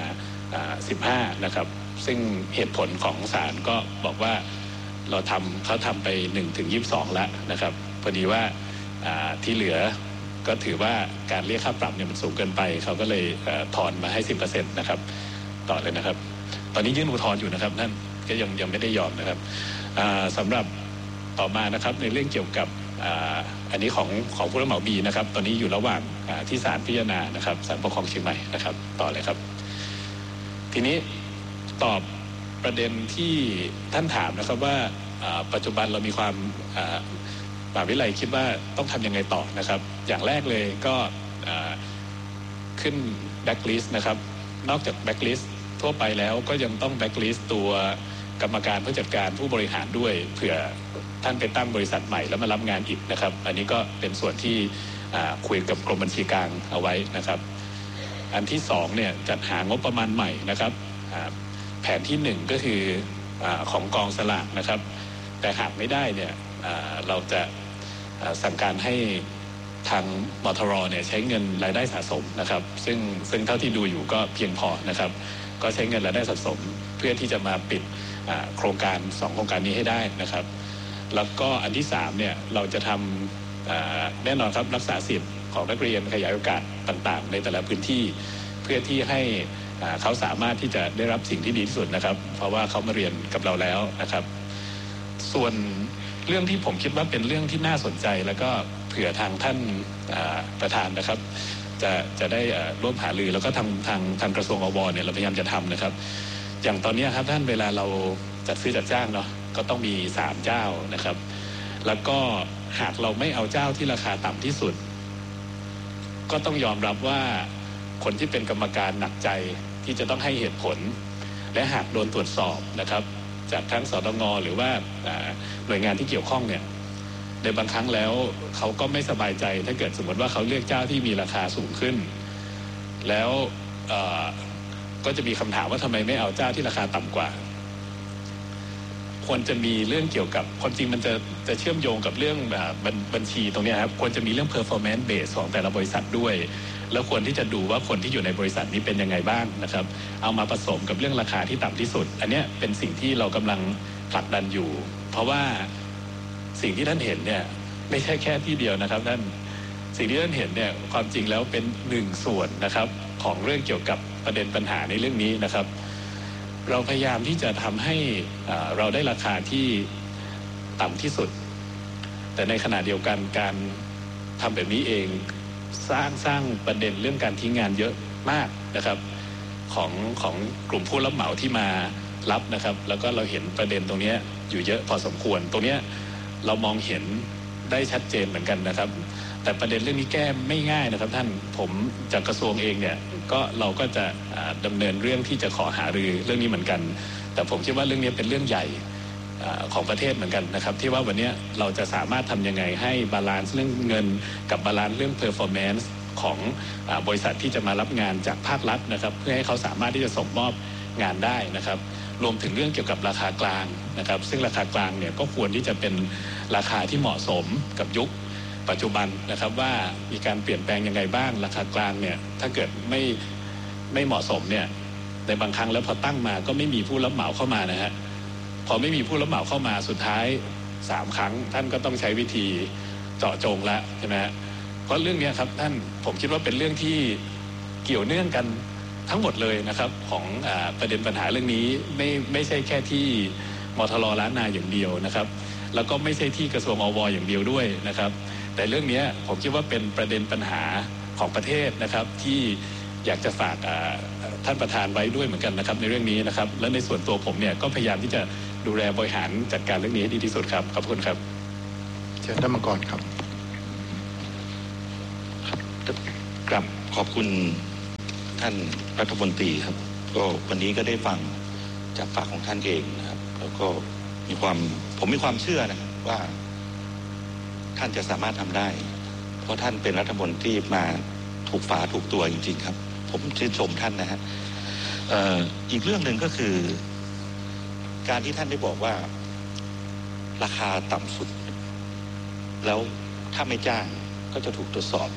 15นะครับซึ่งเหตุผลของศาลก็บอกว่าเขาทำไป1-22แล้วนะครับพอดีว่าที่เหลือก็ถือว่าการเรียกค่าปรับเนี่ยมันสูงเกินไปเขาก็เลยถอนมาให้ 10% นะครับต่อเลยนะครับตอนนี้ยื่นอุทธรณ์อยู่นะครับนั่นก็ยังไม่ได้ยอมนะครับสำหรับต่อมานะครับในเรื่องเกี่ยวกับอันนี้ของผู้รับเหมา B นะครับตอนนี้อยู่ระหว่างที่ศาลพิจารณานะครับศาลปกครองเชียงใหม่นะครับต่อเลยครับทีนี้ตอบประเด็นที่ท่านถามนะครับว่าปัจจุบันเรามีความมหาวิทยาลัยคิดว่าต้องทำยังไงต่อนะครับอย่างแรกเลยก็ขึ้นแบ็คลิสต์นะครับนอกจากแบ็คลิสต์ทั่วไปแล้วก็ยังต้องแบ็คลิสต์ตัวกรรมการผู้จัดการผู้บริหารด้วยเผื่อท่านไปตั้งบริษัทใหม่แล้วมารับงานอีกนะครับอันนี้ก็เป็นส่วนที่คุยกับกรมบัญชีกลางเอาไว้นะครับอันที่2เนี่ยจัดหางบประมาณใหม่นะครับแผนที่1ก็คือของกองสลากนะครับแต่หากไม่ได้เนี่ยเราจะสั่งการให้ทางมทรเนี่ยใช้เงินรายได้สะสมนะครับซึ่งเท่าที่ดูอยู่ก็เพียงพอนะครับก็ใช้เงินรายได้สะสมเพื่อที่จะมาปิดโครงการ2โครงการนี้ให้ได้นะครับแล้วก็อันที่3เนี่ยเราจะทำแน่นอนครับรักษาสิทธิ์ของนักเรียนขยายโอกาสต่างๆในแต่ละพื้นที่เพื่อที่ให้เขาสามารถที่จะได้รับสิ่งที่ดีที่สุดนะครับเพราะว่าเขามาเรียนกับเราแล้วนะครับส่วนเรื่องที่ผมคิดว่าเป็นเรื่องที่น่าสนใจแล้วก็เผื่อทางท่านประธานนะครับจะได้ร่วมหารือแล้วก็ทางกระทรวงอวเนี่ยเราพยายามจะทำนะครับอย่างตอนนี้ครับท่านเวลาเราจัดซื้อจัดจ้างเนาะก็ต้องมี3เจ้านะครับแล้วก็หากเราไม่เอาเจ้าที่ราคาต่ำที่สุดก็ต้องยอมรับว่าคนที่เป็นกรรมการหนักใจที่จะต้องให้เหตุผลและหากโดนตรวจสอบนะครับจากทั้งสตง.หรือว่าหน่วยงานที่เกี่ยวข้องเนี่ยในบางครั้งแล้วเขาก็ไม่สบายใจถ้าเกิดสมมติว่าเขาเลือกเจ้าที่มีราคาสูงขึ้นแล้วก็จะมีคำถามว่าทำไมไม่เอาเจ้าที่ราคาต่ำกว่าควรจะมีเรื่องเกี่ยวกับความจริงมันจะเชื่อมโยงกับเรื่องบัญชีตรงนี้ครับควรจะมีเรื่อง performance base ของแต่ละบริษัทด้วยแล้วควรที่จะดูว่าคนที่อยู่ในบริษัทนี้เป็นยังไงบ้างนะครับเอามาผสมกับเรื่องราคาที่ต่ำที่สุดอันนี้เป็นสิ่งที่เรากำลังผลักดันอยู่เพราะว่าสิ่งที่ท่านเห็นเนี่ยไม่ใช่แค่ที่เดียวนะครับท่านสิ่งที่ท่านเห็นเนี่ยความจริงแล้วเป็น1ส่วนนะครับของเรื่องเกี่ยวกับประเด็นปัญหาในเรื่องนี้นะครับเราพยายามที่จะทำให้เราได้ราคาที่ต่ำที่สุดแต่ในขณะเดียวกันการทำแบบนี้เองสร้างประเด็นเรื่องการทิ้งงานเยอะมากนะครับของกลุ่มผู้รับเหมาที่มารับนะครับแล้วก็เราเห็นประเด็นตรงนี้อยู่เยอะพอสมควรตรงนี้เรามองเห็นได้ชัดเจนเหมือนกันนะครับแต่ประเด็นเรื่องนี้แก้ไม่ง่ายนะครับท่านผมจากกระทรวงเองเนี่ยเราก็จะดำเนินเรื่องที่จะขอหารือเรื่องนี้เหมือนกันแต่ผมคิดว่าเรื่องนี้เป็นเรื่องใหญ่ของประเทศเหมือนกันนะครับที่ว่าวันนี้เราจะสามารถทำยังไงให้บาลานซ์เรื่องเงินกับบาลานซ์เรื่อง performance ของบริษัทที่จะมารับงานจากภาครัฐนะครับเพื่อให้เขาสามารถที่จะส่งมอบงานได้นะครับรวมถึงเรื่องเกี่ยวกับราคากลางนะครับซึ่งราคากลางเนี่ยก็ควรที่จะเป็นราคาที่เหมาะสมกับยุคปัจจุบันนะครับว่ามีการเปลี่ยนแปลงยังไงบ้างราคากลางเนี่ยถ้าเกิดไม่เหมาะสมเนี่ยในบางครั้งแล้วพอตั้งมาก็ไม่มีผู้รับเหมาเข้ามานะฮะพอไม่มีผู้รับเหมาเข้ามาสุดท้าย3ครั้งท่านก็ต้องใช้วิธีเจาะจงแล้วใช่ไหมฮะเพราะเรื่องนี้ครับท่านผมคิดว่าเป็นเรื่องที่เกี่ยวเนื่องกันทั้งหมดเลยนะครับของประเด็นปัญหาเรื่องนี้ไม่ใช่แค่ที่มทร.ล้านนาอย่างเดียวนะครับแล้วก็ไม่ใช่ที่กระทรวงอว.อย่างเดียวด้วยนะครับแต่เรื่องนี้ผมคิดว่าเป็นประเด็นปัญหาของประเทศนะครับที่อยากจะฝากท่านประธานไว้ด้วยเหมือนกันนะครับในเรื่องนี้นะครับและในส่วนตัวผมเนี่ยก็พยายามที่จะดูแลบริหารจัดการเรื่องนี้ให้ดีที่สุดครับขอบคุณครับเชิญท่านมังกรครับขอบคุณท่านรัฐมนตรีครับก็วันนี้ก็ได้ฟังจากปากของท่านเองนะครับแล้วก็ผมมีความเชื่อนะครับว่าท่านจะสามารถทำได้เพราะท่านเป็นรัฐมนตรีมาถูกฝาถูกตัวจริงๆครับผมชื่นชมท่านนะฮะอีกเรื่องหนึ่งก็คือการที่ท่านได้บอกว่าราคาต่ำสุดแล้วถ้าไม่จ้างก็จะถูกตรวจสอบ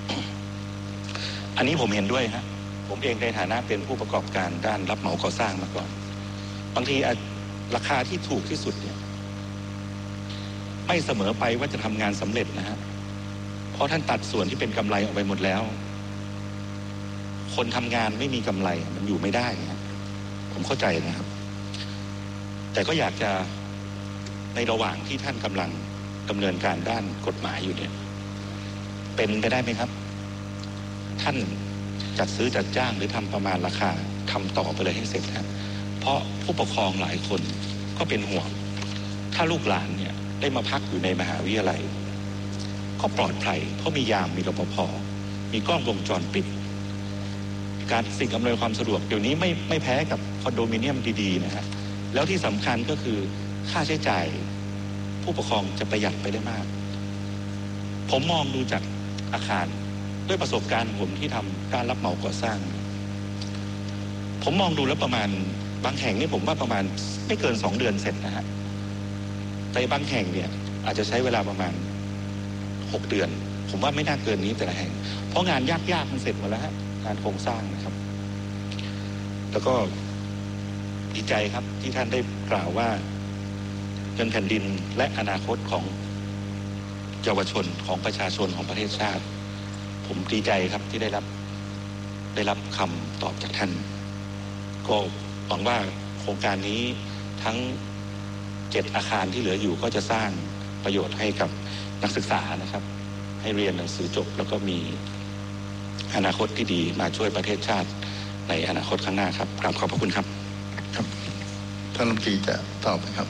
อันนี้ผมเห็นด้วยฮะผมเองในฐานะเป็นผู้ประกอบการด้านรับเหมาก่อสร้างมาก่อนบางทีราคาที่ถูกที่สุดเนี่ยไม่เสมอไปว่าจะทำงานสำเร็จนะฮะเพราะท่านตัดส่วนที่เป็นกำไรออกไปหมดแล้วคนทำงานไม่มีกำไรมันอยู่ไม่ได้นะผมเข้าใจนะครับแต่ก็อยากจะในระหว่างที่ท่านกำลังดำเนินการด้านกฎหมายอยู่เนี่ยเป็นไปได้ไหมครับท่านจัดซื้อจัดจ้างหรือทำประมาณราคาทำต่อไปเลยให้เสร็จครับเพราะผู้ปกครองหลายคนก็เป็นห่วงถ้าลูกหลานเนี่ยได้มาพักอยู่ในมหาวิทยาลัยก็ปลอดภัยเพราะมียามมีรปภมีกล้องวงจรปิดการสิ่งอำนวยความสะดวกเดี๋ยวนี้ไม่แพ้กับคอนโดมิเนียมดีๆนะฮะแล้วที่สำคัญก็คือค่าใช้จ่ายผู้ปกครองจะประหยัดไปได้มากผมมองดูจากอาคารด้วยประสบการณ์ผมที่ทำการรับเหมาก่อสร้างผมมองดูแล้วประมาณบางแห่งนี่ผมว่าประมาณไม่เกิน2 เดือนเสร็จนะฮะแต่บางแห่งเนี่ยอาจจะใช้เวลาประมาณ6 เดือนผมว่าไม่น่าเกินนี้แต่ละแห่งเพราะงานยากๆมันเสร็จหมดแล้วฮะงานโครงสร้างนะครับแล้วก็ดีใจครับที่ท่านได้กล่าวว่าเงินแผ่นดินและอนาคตของเยาวชนของประชาชนของประเทศชาติผมดีใจครับที่ได้รับคำตอบจากท่านก็หวังว่าโครงการนี้ทั้ง7อาคารที่เหลืออยู่ก็จะสร้างประโยชน์ให้กับนักศึกษานะครับให้เรียนหนังสือจบแล้วก็มีอนาคตที่ดีมาช่วยประเทศชาติในอนาคตข้างหน้าครับกราบขอบพระคุณครับครับท่านรัฐมนตรีจะตอบไหมครับ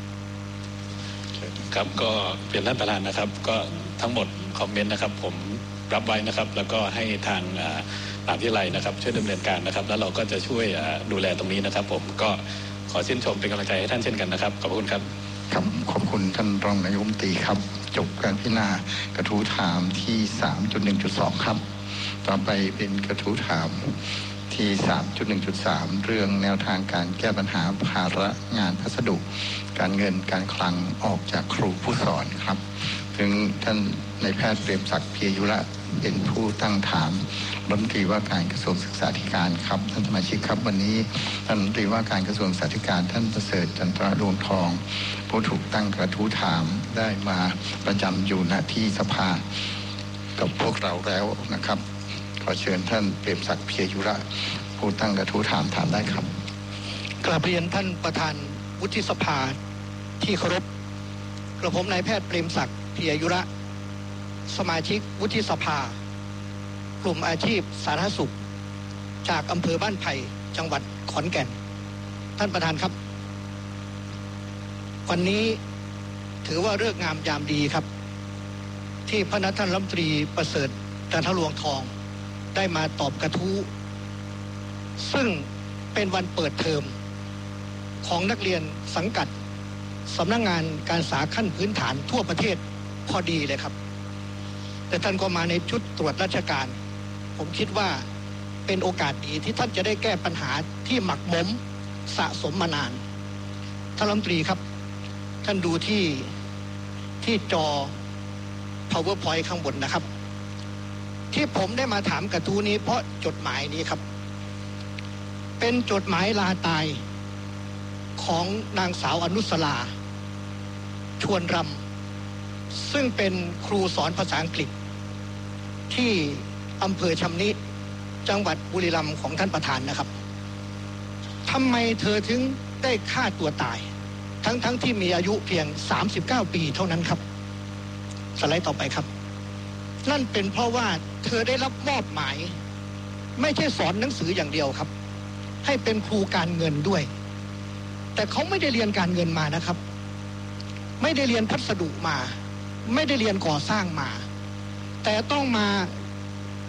ครับก็เปลี่ยนท่านประธานนะครับก็ทั้งหมดคอมเมนต์นะครับผมรับไว้นะครับแล้วก็ให้ทางมหาวิทยาลัยนะครับช่วยดำเนินการนะครับแล้วเราก็จะช่วยดูแลตรงนี้นะครับผมก็ขอชื่นชมเป็นกำลังใจให้ท่านเช่นกันนะครับขอบคุณครับครับขอบคุณท่านรองนายกรัฐมนตรีครับจบการพิจารณากระทู้ถามที่ 3.1.2 ครับต่อไปเป็นกระทู้ถามที่ 3.1.3 เรื่องแนวทางการแก้ปัญหาภาระงานพัสดุการเงินการคลังออกจากครูผู้สอนครับถึงท่านนายแพทย์เปรมศักดิ์เพียยุระเป็นผู้ตั้งถามรัฐมนตรีว่าการกระทรวงศึกษาธิการครับท่านสมาชิกครับวันนี้ท่านรัฐมนตรีว่าการกระทรวงศึกษาธิการท่านประเสริฐจันทรดวงทองผู้ถูกตั้งกระทู้ถามได้มาประจำอยู่ณที่สภากับพวกเราแล้วนะครับขอเชิญท่านเปรมศักดิ์เพียยุระผู้ตั้งกระทู้ถามได้ครับกราบเรียนท่านประธานวุฒิสภาที่เคารพกระผมนายแพทย์เปรมศักดิ์เพียยุระสมาชิกวุฒิสภากลุ่มอาชีพสาธารณสุขจากอำเภอบ้านไผ่จังหวัดขอนแก่นท่านประธานครับวันนี้ถือว่าฤกษ์งามยามดีครับที่พระท่านรัฐมนตรีประเสริฐจันทรดวงทองได้มาตอบกระทู้ซึ่งเป็นวันเปิดเทอมของนักเรียนสังกัดสำนักงานการศึกษาขั้นพื้นฐานทั่วประเทศพอดีเลยครับแต่ท่านก็มาในชุดตรวจราชการผมคิดว่าเป็นโอกาสดีที่ท่านจะได้แก้ปัญหาที่หมักหมมสะสมมานานท่านรัฐมนตรีครับท่านดูที่จอ PowerPoint ข้างบนนะครับที่ผมได้มาถามกระทู้นี้เพราะจดหมายนี้ครับเป็นจดหมายลาตายของนางสาวอนุสราชวนรำซึ่งเป็นครูสอนภาษาอังกฤษที่อำเภอชำนิจังหวัดบุรีรัมย์ของท่านประธานนะครับทำไมเธอถึงได้ฆ่าตัวตายทั้งที่มีอายุเพียง39 ปีเท่านั้นครับสไลด์ต่อไปครับนั่นเป็นเพราะว่าเธอได้รับมอบหมายไม่ใช่สอนหนังสืออย่างเดียวครับให้เป็นครูการเงินด้วยแต่เขาไม่ได้เรียนการเงินมานะครับไม่ได้เรียนพัสดุมาไม่ได้เรียนก่อสร้างมาแต่ต้องมา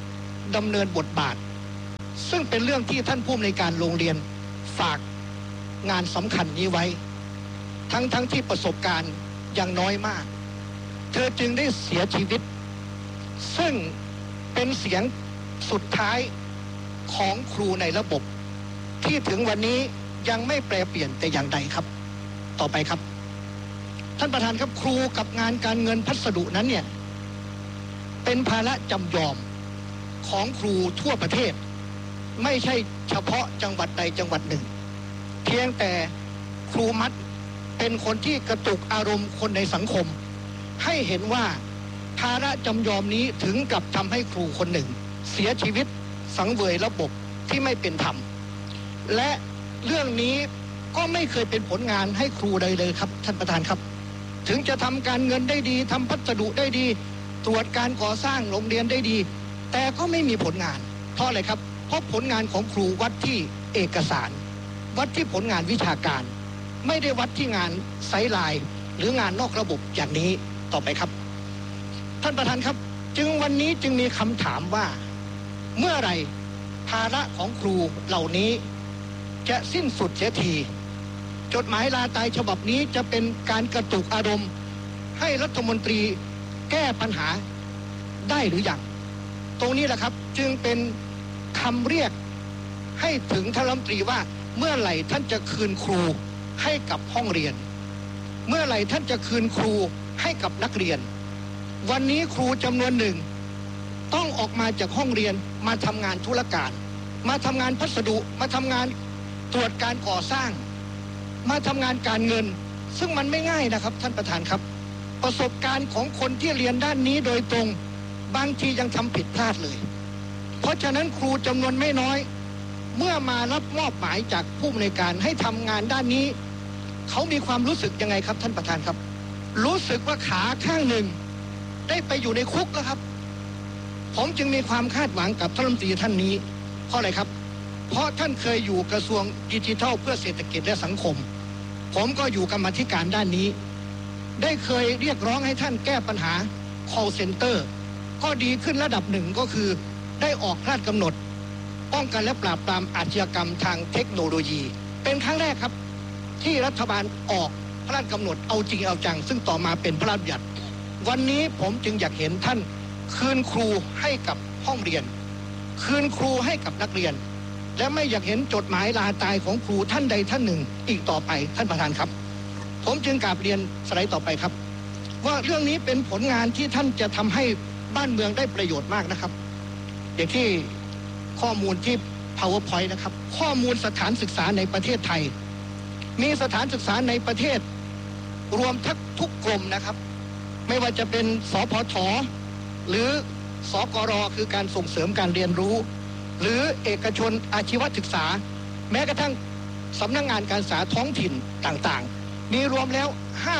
ดำเนินบทบาทซึ่งเป็นเรื่องที่ท่านผู้อำนวยการโรงเรียนฝากงานสำคัญนี้ไว้ทั้งที่ประสบการณ์ยังน้อยมากเธอจึงได้เสียชีวิตซึ่งเป็นเสียงสุดท้ายของครูในระบบที่ถึงวันนี้ยังไม่แปรเปลี่ยนแต่อย่างใดครับต่อไปครับท่านประธานครับครูกับงานการเงินพัสดุนั้นเนี่ยเป็นภาระจำยอมของครูทั่วประเทศไม่ใช่เฉพาะจังหวัดใดจังหวัดหนึ่งเพียงแต่ครูมัดเป็นคนที่กระตุกอารมณ์คนในสังคมให้เห็นว่าภาระจำยอมนี้ถึงกับทำให้ครูคนหนึ่งเสียชีวิตสังเวยระบบที่ไม่เป็นธรรมและเรื่องนี้ก็ไม่เคยเป็นผลงานให้ครูใดเลยครับท่านประธานครับถึงจะทำการเงินได้ดีทำพัสดุได้ดีตรวจการก่อสร้างโรงเรียนได้ดีแต่ก็ไม่มีผลงานเพราะอะไรครับเพราะผลงานของครูวัดที่เอกสารวัดที่ผลงานวิชาการไม่ได้วัดที่งานไซด์ไลน์หรืองานนอกระบบอย่างนี้ต่อไปครับท่านประธานครับวันนี้จึงมีคำถามว่าเมื่อไหร่ภาระของครูเหล่านี้จะสิ้นสุดเสียทีจดหมายลาตายฉบับนี้จะเป็นการกระตุกอารมณ์ให้รัฐมนตรีแก้ปัญหาได้หรือยังตรงนี้แหละครับจึงเป็นคำเรียกให้ถึงท่านรัฐมนตรีว่าเมื่อไหร่ท่านจะคืนครูให้กับห้องเรียนเมื่อไหร่ท่านจะคืนครูให้กับนักเรียนวันนี้ครูจำนวนหนึ่งต้องออกมาจากห้องเรียนมาทำงานธุรการมาทำงานพัสดุมาทำงานตรวจการก่อสร้างมาทำงานการเงินซึ่งมันไม่ง่ายนะครับท่านประธานครับประสบการณ์ของคนที่เรียนด้านนี้โดยตรงบางทียังทำผิดพลาดเลยเพราะฉะนั้นครูจำนวนไม่น้อยเมื่อมารับมอบหมายจากผู้อำนวยการให้ทำงานด้านนี้เขามีความรู้สึกยังไงครับท่านประธานครับรู้สึกว่าขาข้างหนึ่งได้ไปอยู่ในคุกแล้วครับผมจึงมีความคาดหวังกับท่านรัฐมนตรีท่านนี้เพราะอะไรครับเพราะท่านเคยอยู่กระทรวงดิจิทัลเพื่อเศรษฐกิจและสังคมผมก็อยู่กรรมาธิการด้านนี้ได้เคยเรียกร้องให้ท่านแก้ปัญหา call center ก็ดีขึ้นระดับหนึ่งก็คือได้ออกพระราชกำหนดป้องกันและปราบปรามอาชญากรรมทางเทคโนโลยีเป็นครั้งแรกครับที่รัฐบาลออกพระราชกำหนดเอาจริงเอาจังซึ่งต่อมาเป็นพระราชบัญญัติวันนี้ผมจึงอยากเห็นท่านคืนครูให้กับห้องเรียนคืนครูให้กับนักเรียนและไม่อยากเห็นจดหมายลาตายของครูท่านใดท่านหนึ่งอีกต่อไปท่านประธานครับผมจึงกราบเรียนสไลด์ต่อไปครับว่าเรื่องนี้เป็นผลงานที่ท่านจะทำให้บ้านเมืองได้ประโยชน์มากนะครับอย่างที่ข้อมูลที่ PowerPoint นะครับข้อมูลสถานศึกษาในประเทศไทยมีสถานศึกษาในประเทศรวมทุกกรมนะครับไม่ว่าจะเป็นสพท.หรือสกร.คือการส่งเสริมการเรียนรู้หรือเอกชนอาชีวศึกษาแม้กระทั่งสำนักงานการศึกษาท้องถิ่นต่างๆมีรวมแล้ว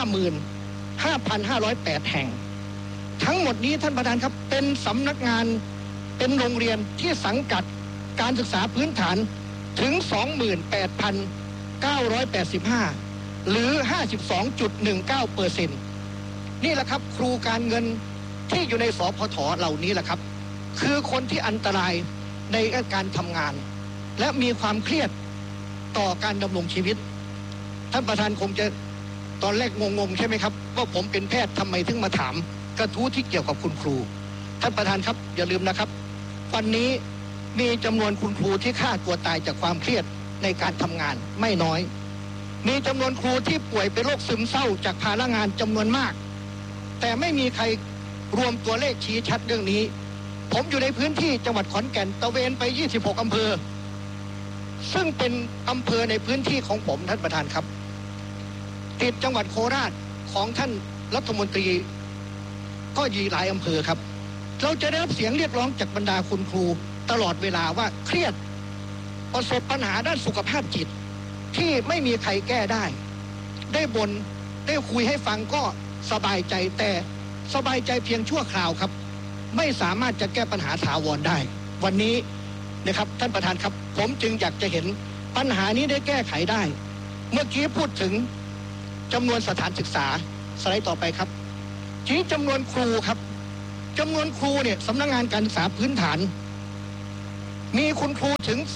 55,508 แห่งทั้งหมดนี้ท่านประธานครับเป็นสำนักงานเป็นโรงเรียนที่สังกัดการศึกษาพื้นฐานถึง 28,985 หรือ 52.19% นี่แหละครับครูการเงินที่อยู่ในสพท.เหล่านี้แหละครับคือคนที่อันตรายในการทำงานและมีความเครียดต่อการดำรงชีวิตท่านประธานคงจะตอนแรกงงๆใช่ไหมครับว่าผมเป็นแพทย์ทำไมถึงมาถามกระทู้ที่เกี่ยวกับคุณครูท่านประธานครับอย่าลืมนะครับวันนี้มีจำนวนคุณครูที่ฆ่าตัวตายจากความเครียดในการทำงานไม่น้อยมีจำนวนครูที่ป่วยเป็นโรคซึมเศร้าจากภาระงานจำนวนมากแต่ไม่มีใครรวมตัวเลขชี้ชัดเรื่องนี้ผมอยู่ในพื้นที่จังหวัดขอนแก่นตะเวนไป26อำเภอซึ่งเป็นอำเภอในพื้นที่ของผมท่านประธานครับติดจังหวัดโคราชของท่านรัฐมนตรีก็ยีหลายอำเภอครับเราจะได้รับเสียงเรียกร้องจากบรรดาคุณครูตลอดเวลาว่าเครียดประสบปัญหาด้านสุขภาพจิตที่ไม่มีใครแก้ได้บ่นได้คุยให้ฟังก็สบายใจแต่สบายใจเพียงชั่วคราวครับไม่สามารถจะแก้ปัญหาถาวรได้วันนี้นะครับท่านประธานครับผมจึงอยากจะเห็นปัญหานี้ได้แก้ไขได้เมื่อกี้พูดถึงจำนวนสถานศึกษาสไลด์ต่อไปครับทีนี้จำนวนครูครับจำนวนครูเนี่ยสำนักงานการศึกษาพื้นฐานมีคุณครูถึง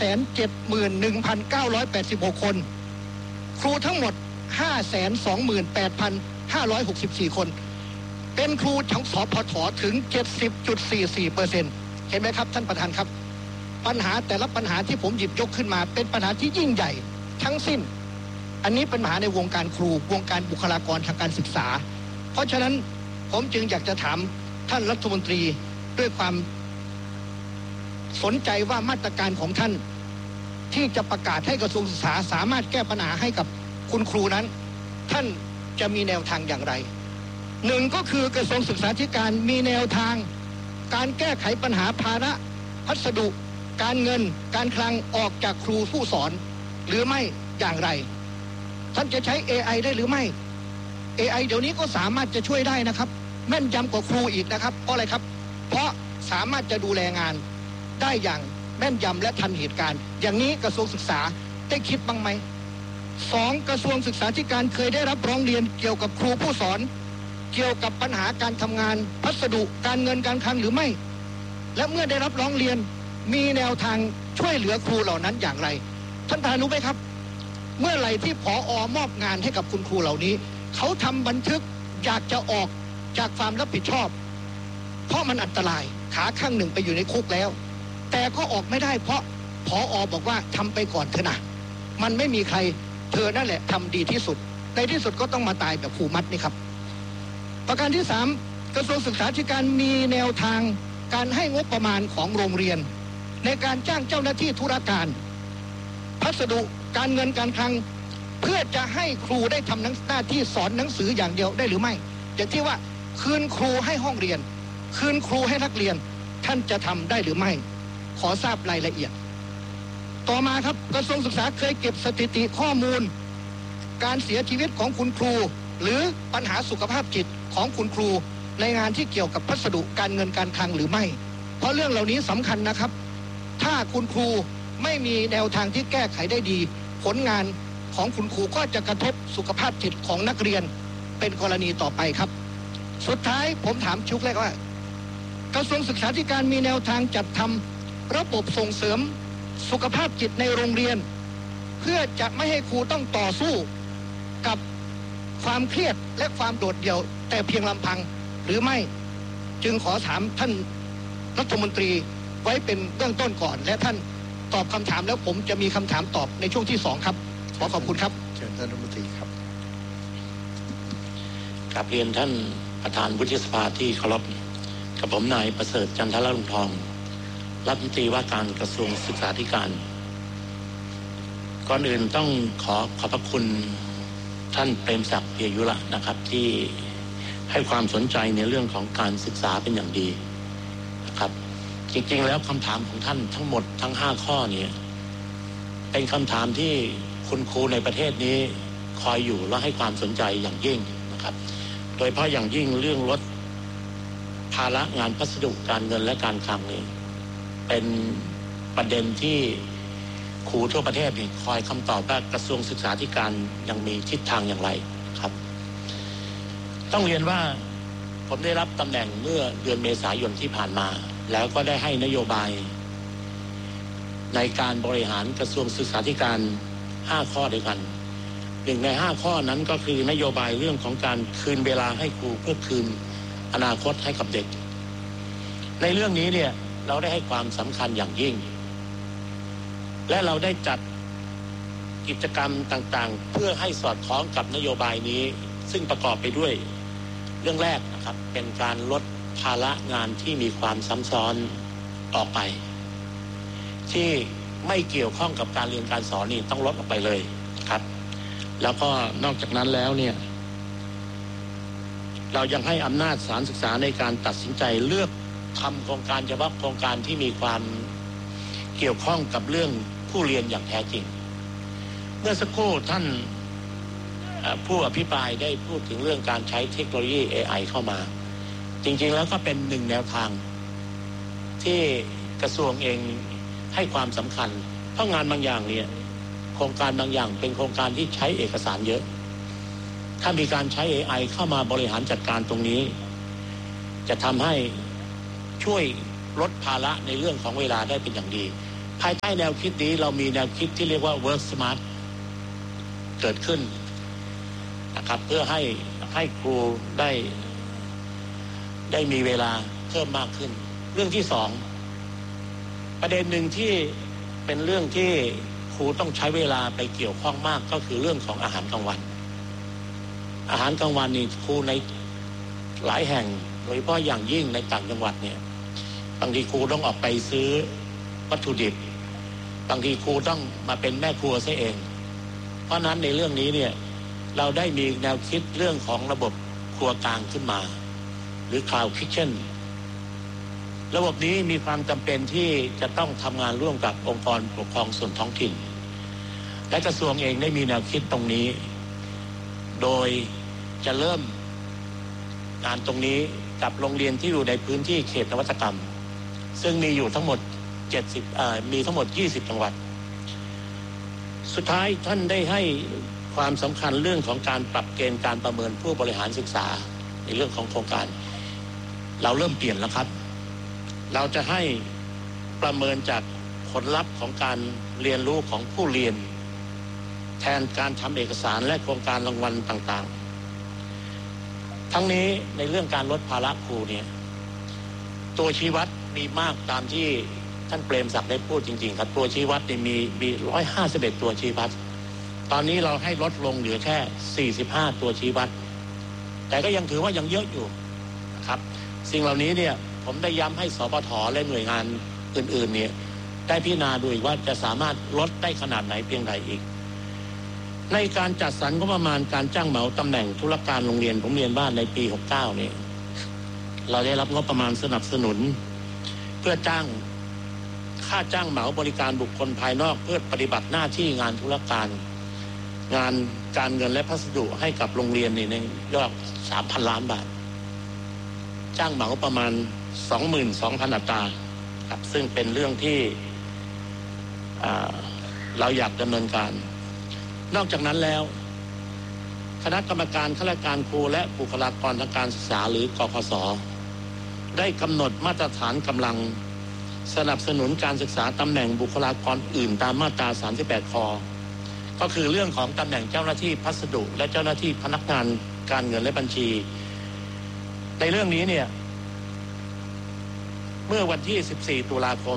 371,986 คนครูทั้งหมด 528,564 คนเป็นครูของสพทถึง 70.44% เห็นไหมครับท่านประธานครับปัญหาแต่ละปัญหาที่ผมหยิบยกขึ้นมาเป็นปัญหาที่ยิ่งใหญ่ทั้งสิ้นอันนี้เป็นปัญหาในวงการครูวงการบุคลากรทางการศึกษาเพราะฉะนั้นผมจึงอยากจะถามท่านรัฐมนตรีด้วยความสนใจว่ามาตรการของท่านที่จะประกาศให้กระทรวงศึกษาสามารถแก้ปัญหาให้กับคุณครูนั้นท่านจะมีแนวทางอย่างไรหนึ่งก็คือกระทรวงศึกษาธิการมีแนวทางการแก้ไขปัญหาภาระพัสดุการเงินการคลังออกจากครูผู้สอนหรือไม่อย่างไรท่านจะใช้ AI ได้หรือไม่ AI เดี๋ยวนี้ก็สามารถจะช่วยได้นะครับแม่นยำกว่าครูอีกนะครับเพราะอะไรครับเพราะสามารถจะดูแลงานได้อย่างแม่นยำและทันเหตุการณ์อย่างนี้กระทรวงศึกษาได้คิดบ้างไหมสองกระทรวงศึกษาธิการเคยได้รับร้องเรียนเกี่ยวกับครูผู้สอนเกี่ยวกับปัญหาการทำงานพัสดุการเงินการคลังหรือไม่และเมื่อได้รับร้องเรียนมีแนวทางช่วยเหลือครูเหล่านั้นอย่างไรท่านประธานรู้ไหมครับเมื่อไหร่ที่ผอ.มอบงานให้กับคุณครูเหล่านี้เขาทำบันทึกอยากจะออกจากความรับผิดชอบเพราะมันอันตรายขาข้างหนึ่งไปอยู่ในคุกแล้วแต่ก็ออกไม่ได้เพราะผอ.บอกว่าทำไปก่อนเถอะนะมันไม่มีใครเธอนั่นแหละทำดีที่สุดในที่สุดก็ต้องมาตายแบบครูมัดนี่ครับประการที่3กระทรวงศึกษาธิการมีแนวทางการให้งบประมาณของโรงเรียนในการจ้างเจ้าหน้าที่ธุรการพัสดุการเงินการคลังเพื่อจะให้ครูได้ทำหน้าที่สอนหนังสืออย่างเดียวได้หรือไม่อย่างที่ว่าคืนครูให้ห้องเรียนคืนครูให้นักเรียนท่านจะทำได้หรือไม่ขอทราบรายละเอียดต่อมาครับกระทรวงศึกษาเคยเก็บสถิติข้อมูลการเสียชีวิตของคุณครูหรือปัญหาสุขภาพจิตของคุณครูในงานที่เกี่ยวกับพัสดุการเงินการคลังหรือไม่เพราะเรื่องเหล่านี้สำคัญนะครับถ้าคุณครูไม่มีแนวทางที่แก้ไขได้ดีผลงานของคุณครูก็จะกระทบสุขภาพจิตของนักเรียนเป็นกรณีต่อไปครับสุดท้ายผมถามชุกแรกว่ากระทรวงศึกษาธิการมีแนวทางจัดทำระบบส่งเสริมสุขภาพจิตในโรงเรียนเพื่อจะไม่ให้ครูต้องต่อสู้กับความเครียดและความโดดเดี่ยวแต่เพียงลำพังหรือไม่จึงขอถามท่านรัฐมนตรีไว้เป็นเบื้องต้นก่อนและท่านตอบคำถามแล้วผมจะมีคำถามตอบในช่วงที่2ครับขอบคุณครับเชิญท่านรัฐมนตรีครับกราบเรียนท่านประธานวุฒิสภาที่เคารพกับผมนายประเสริฐจันทรลุงทองรัฐมนตรีว่าการกระทรวงศึกษาธิการก่อนอื่นต้องขอบพระคุณท่านเปรมศักดิ์เพียยุระนะครับที่ให้ความสนใจในเรื่องของการศึกษาเป็นอย่างดีนะครับจริงๆแล้วคำถามของท่านทั้งหมดทั้ง5ข้อนี้เป็นคำถามที่คุณครูในประเทศนี้คอยอยู่และให้ความสนใจอย่างยิ่งนะครับโดยเฉพาะอย่างยิ่งเรื่องลดภาระงานพัสดุการเงินและการคลังนี้เป็นประเด็นที่ครูทั่วประเทศนี่คอยคำตอบว่ากระทรวงศึกษาธิการยังมีทิศทางอย่างไรครับต้องเรียนว่าผมได้รับตำแหน่งเมื่อเดือนเมษายนที่ผ่านมาแล้วก็ได้ให้นโยบายในการบริหารกระทรวงศึกษาธิการ5ข้อด้วยกัน1ใน5ข้อนั้นก็คือนโยบายเรื่องของการคืนเวลาให้ครูเพื่อคืนอนาคตให้กับเด็กในเรื่องนี้เนี่ยเราได้ให้ความสำคัญอย่างยิ่งและเราได้จัดกิจกรรมต่างๆเพื่อให้สอดคล้องกับนโยบายนี้ซึ่งประกอบไปด้วยเรื่องแรกนะครับเป็นการลดภาระงานที่มีความซ้ำซ้อนออกไปที่ไม่เกี่ยวข้องกับการเรียนการสอนนี่ต้องลดออกไปเลยครับแล้วก็นอกจากนั้นแล้วเนี่ยเรายังให้อำนาจสถานศึกษาในการตัดสินใจเลือกทำโครงการเฉพาะโครงการที่มีความเกี่ยวข้องกับเรื่องผู้เรียนอย่างแท้จริงเมื่อสักครู่ท่านผู้อภิปรายได้พูดถึงเรื่องการใช้เทคโนโลยี AI เข้ามาจริงๆแล้วก็เป็นหนึ่งแนวทางที่กระทรวงเองให้ความสำคัญเพราะงานบางอย่างเนี่ยโครงการบางอย่างเป็นโครงการที่ใช้เอกสารเยอะถ้ามีการใช้ AI เข้ามาบริหารจัดการตรงนี้จะทำให้ช่วยลดภาระในเรื่องของเวลาได้เป็นอย่างดีภายใต้แนวคิดนี้เรามีแนวคิดที่เรียกว่า work smart เกิดขึ้นนะครับเพื่อให้ครูได้มีเวลาเพิ่มมากขึ้นเรื่องที่สองประเด็นหนึ่งที่เป็นเรื่องที่ครูต้องใช้เวลาไปเกี่ยวข้องมากก็คือเรื่องของอาหารกลางวันอาหารกลางวันนี่ครูในหลายแห่งโดยเฉพาะอย่างยิ่งในต่างจังหวัดเนี่ยบางทีครูต้องออกไปซื้อวัตถุดิบบางทีครูต้องมาเป็นแม่ครัวซะเองเพราะนั้นในเรื่องนี้เนี่ยเราได้มีแนวคิดเรื่องของระบบครัวกลางขึ้นมาหรือ Cloud Kitchen ระบบนี้มีความจำเป็นที่จะต้องทำงานร่วมกับองค์กรปกครองส่วนท้องถิ่นและกระทรวงเองได้มีแนวคิดตรงนี้โดยจะเริ่มงานตรงนี้กับโรงเรียนที่อยู่ในพื้นที่เขตนวัตกรรมซึ่งมีอยู่ทั้งหมดมีทั้งหมด20จังหวัดสุดท้ายท่านได้ให้ความสำคัญเรื่องของการปรับเกณฑ์การประเมินผู้บริหารศึกษาในเรื่องของโครงการเราเริ่มเปลี่ยนแล้วครับเราจะให้ประเมินจากผลลัพธ์ของการเรียนรู้ของผู้เรียนแทนการทำเอกสารและโครงการรางวัลต่างๆทั้งนี้ในเรื่องการลดภาระครูเนี่ยตัวชี้วัดมีมากตามที่ท่านเปรมศักดิ์ได้พูดจริงๆครับตัวชี้วัดเนี่ยมี151ตัวชี้วัดตอนนี้เราให้ลดลงเหลือแค่45ตัวชี้วัดแต่ก็ยังถือว่ายังเยอะอยู่นะครับสิ่งเหล่านี้เนี่ยผมได้ย้ำให้สปท.และหน่วยงานอื่นๆเนี่ยได้พิจารณาดูว่าจะสามารถลดได้ขนาดไหนเพียงใดอีกในการจัดสรรงบประมาณการจ้างเหมาตำแหน่งธุรการโรงเรียนผมเรียนว่าในปี69เนี่ยเราได้รับงบประมาณสนับสนุนเพื่อค่าจ้างเหมาบริการบุคคลภายนอกเพื่อปฏิบัติหน้าที่งานธุรการงานการเงินและพัสดุให้กับโรงเรียนในยอด 3,000 ล้านบาทจ้างเหมาประมาณ 22,000 อัตราครับซึ่งเป็นเรื่องที่เราอยากดำเนินการนอกจากนั้นแล้วคณะกรรมการข้าราชการครูและบุคลากรทางการศึกษาหรือกพศได้กำหนดมาตรฐานกำลังสนับสนุนการศึกษาตำแหน่งบุคลากรอื่นตามมาตรา38 ค.ก็คือเรื่องของตำแหน่งเจ้าหน้าที่พัสดุและเจ้าหน้าที่พนักงานการเงินและบัญชีในเรื่องนี้เนี่ยเมื่อวันที่14ตุลาคม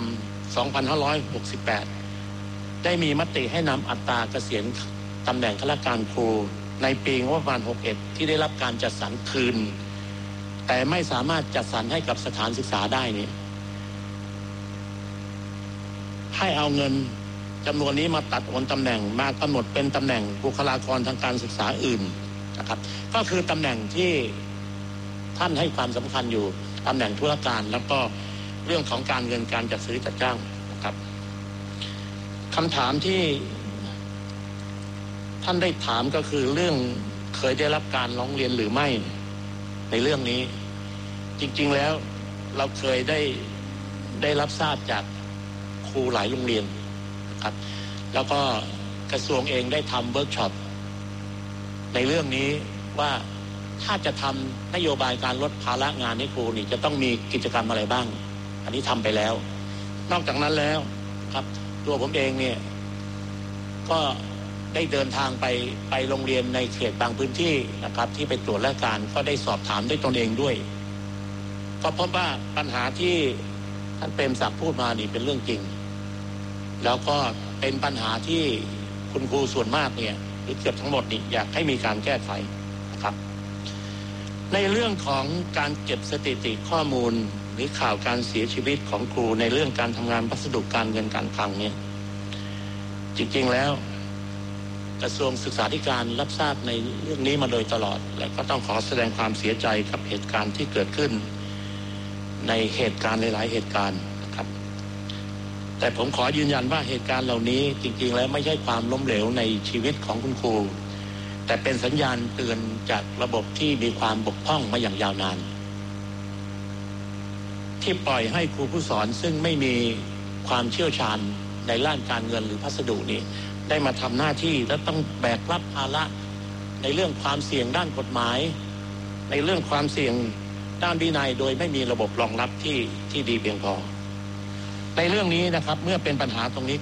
2568ได้มีมติให้นำอัตราเกษียณตำแหน่งข้าราชการครูในปีงบประมาณ61ที่ได้รับการจัดสรรคืนแต่ไม่สามารถจัดสรรให้กับสถานศึกษาได้เนี่ยให้เอาเงินจำนวนนี้มาตัดโอนตำแหน่งมากำหนดเป็นตำแหน่งบุคลากรทางการศึกษาอื่นนะครับก็คือตำแหน่งที่ท่านให้ความสำคัญอยู่ตำแหน่งธุรการแล้วก็เรื่องของการเงินการจัดซื้อจัดจ้างนะครับคำถามที่ท่านได้ถามก็คือเรื่องเคยได้รับการร้องเรียนหรือไม่ในเรื่องนี้จริงๆแล้วเราเคยได้รับทราบจากครูหลายโรงเรียนนะครับแล้วก็กระทรวงเองได้ทำเวิร์กช็อปในเรื่องนี้ว่าถ้าจะทำนโยบายการลดภาระงานให้ครูนี่จะต้องมีกิจกรรมอะไรบ้างอันนี้ทำไปแล้วนอกจากนั้นแล้วครับตัวผมเองเนี่ยก็ได้เดินทางไปโรงเรียนในเขตบางพื้นที่นะครับที่ไปตรวจราชการก็ได้สอบถามด้วยตนเองด้วยก็พบว่าปัญหาที่ท่านเปรมศักดิ์พูดมานี่เป็นเรื่องจริงแล้วก็เป็นปัญหาที่คุณครูส่วนมากเนี่ยหรือเกือบทั้งหมดนี่อยากให้มีการแก้ไขนะครับในเรื่องของการเก็บสถิติข้อมูลหรือข่าวการเสียชีวิตของครูในเรื่องการทำงานพัสดุการเงินการคลังเนี่ยจริงๆแล้วกระทรวงศึกษาธิการรับทราบในเรื่องนี้มาโดยตลอดและก็ต้องขอแสดงความเสียใจกับเหตุการณ์ที่เกิดขึ้นในเหตุการณ์หลายๆเหตุการณ์นะครับแต่ผมขอยืนยันว่าเหตุการณ์เหล่านี้จริงๆแล้วไม่ใช่ความล้มเหลวในชีวิตของคุณครูแต่เป็นสัญญาณเตือนจากระบบที่มีความบกพร่องมาอย่างยาวนานที่ปล่อยให้ครูผู้สอนซึ่งไม่มีความเชี่ยวชาญในด้านการเงินหรือพัสดุนี้ได้มาทำหน้าที่และต้องแบกรับภาระในเรื่องความเสี่ยงด้านกฎหมายในเรื่องความเสี่ยงด้านวินัยโดยไม่มีระบบรองรับที่ดีเพียงพอในเรื่องนี้นะครับเมื่อเป็นปัญหาตรงนี้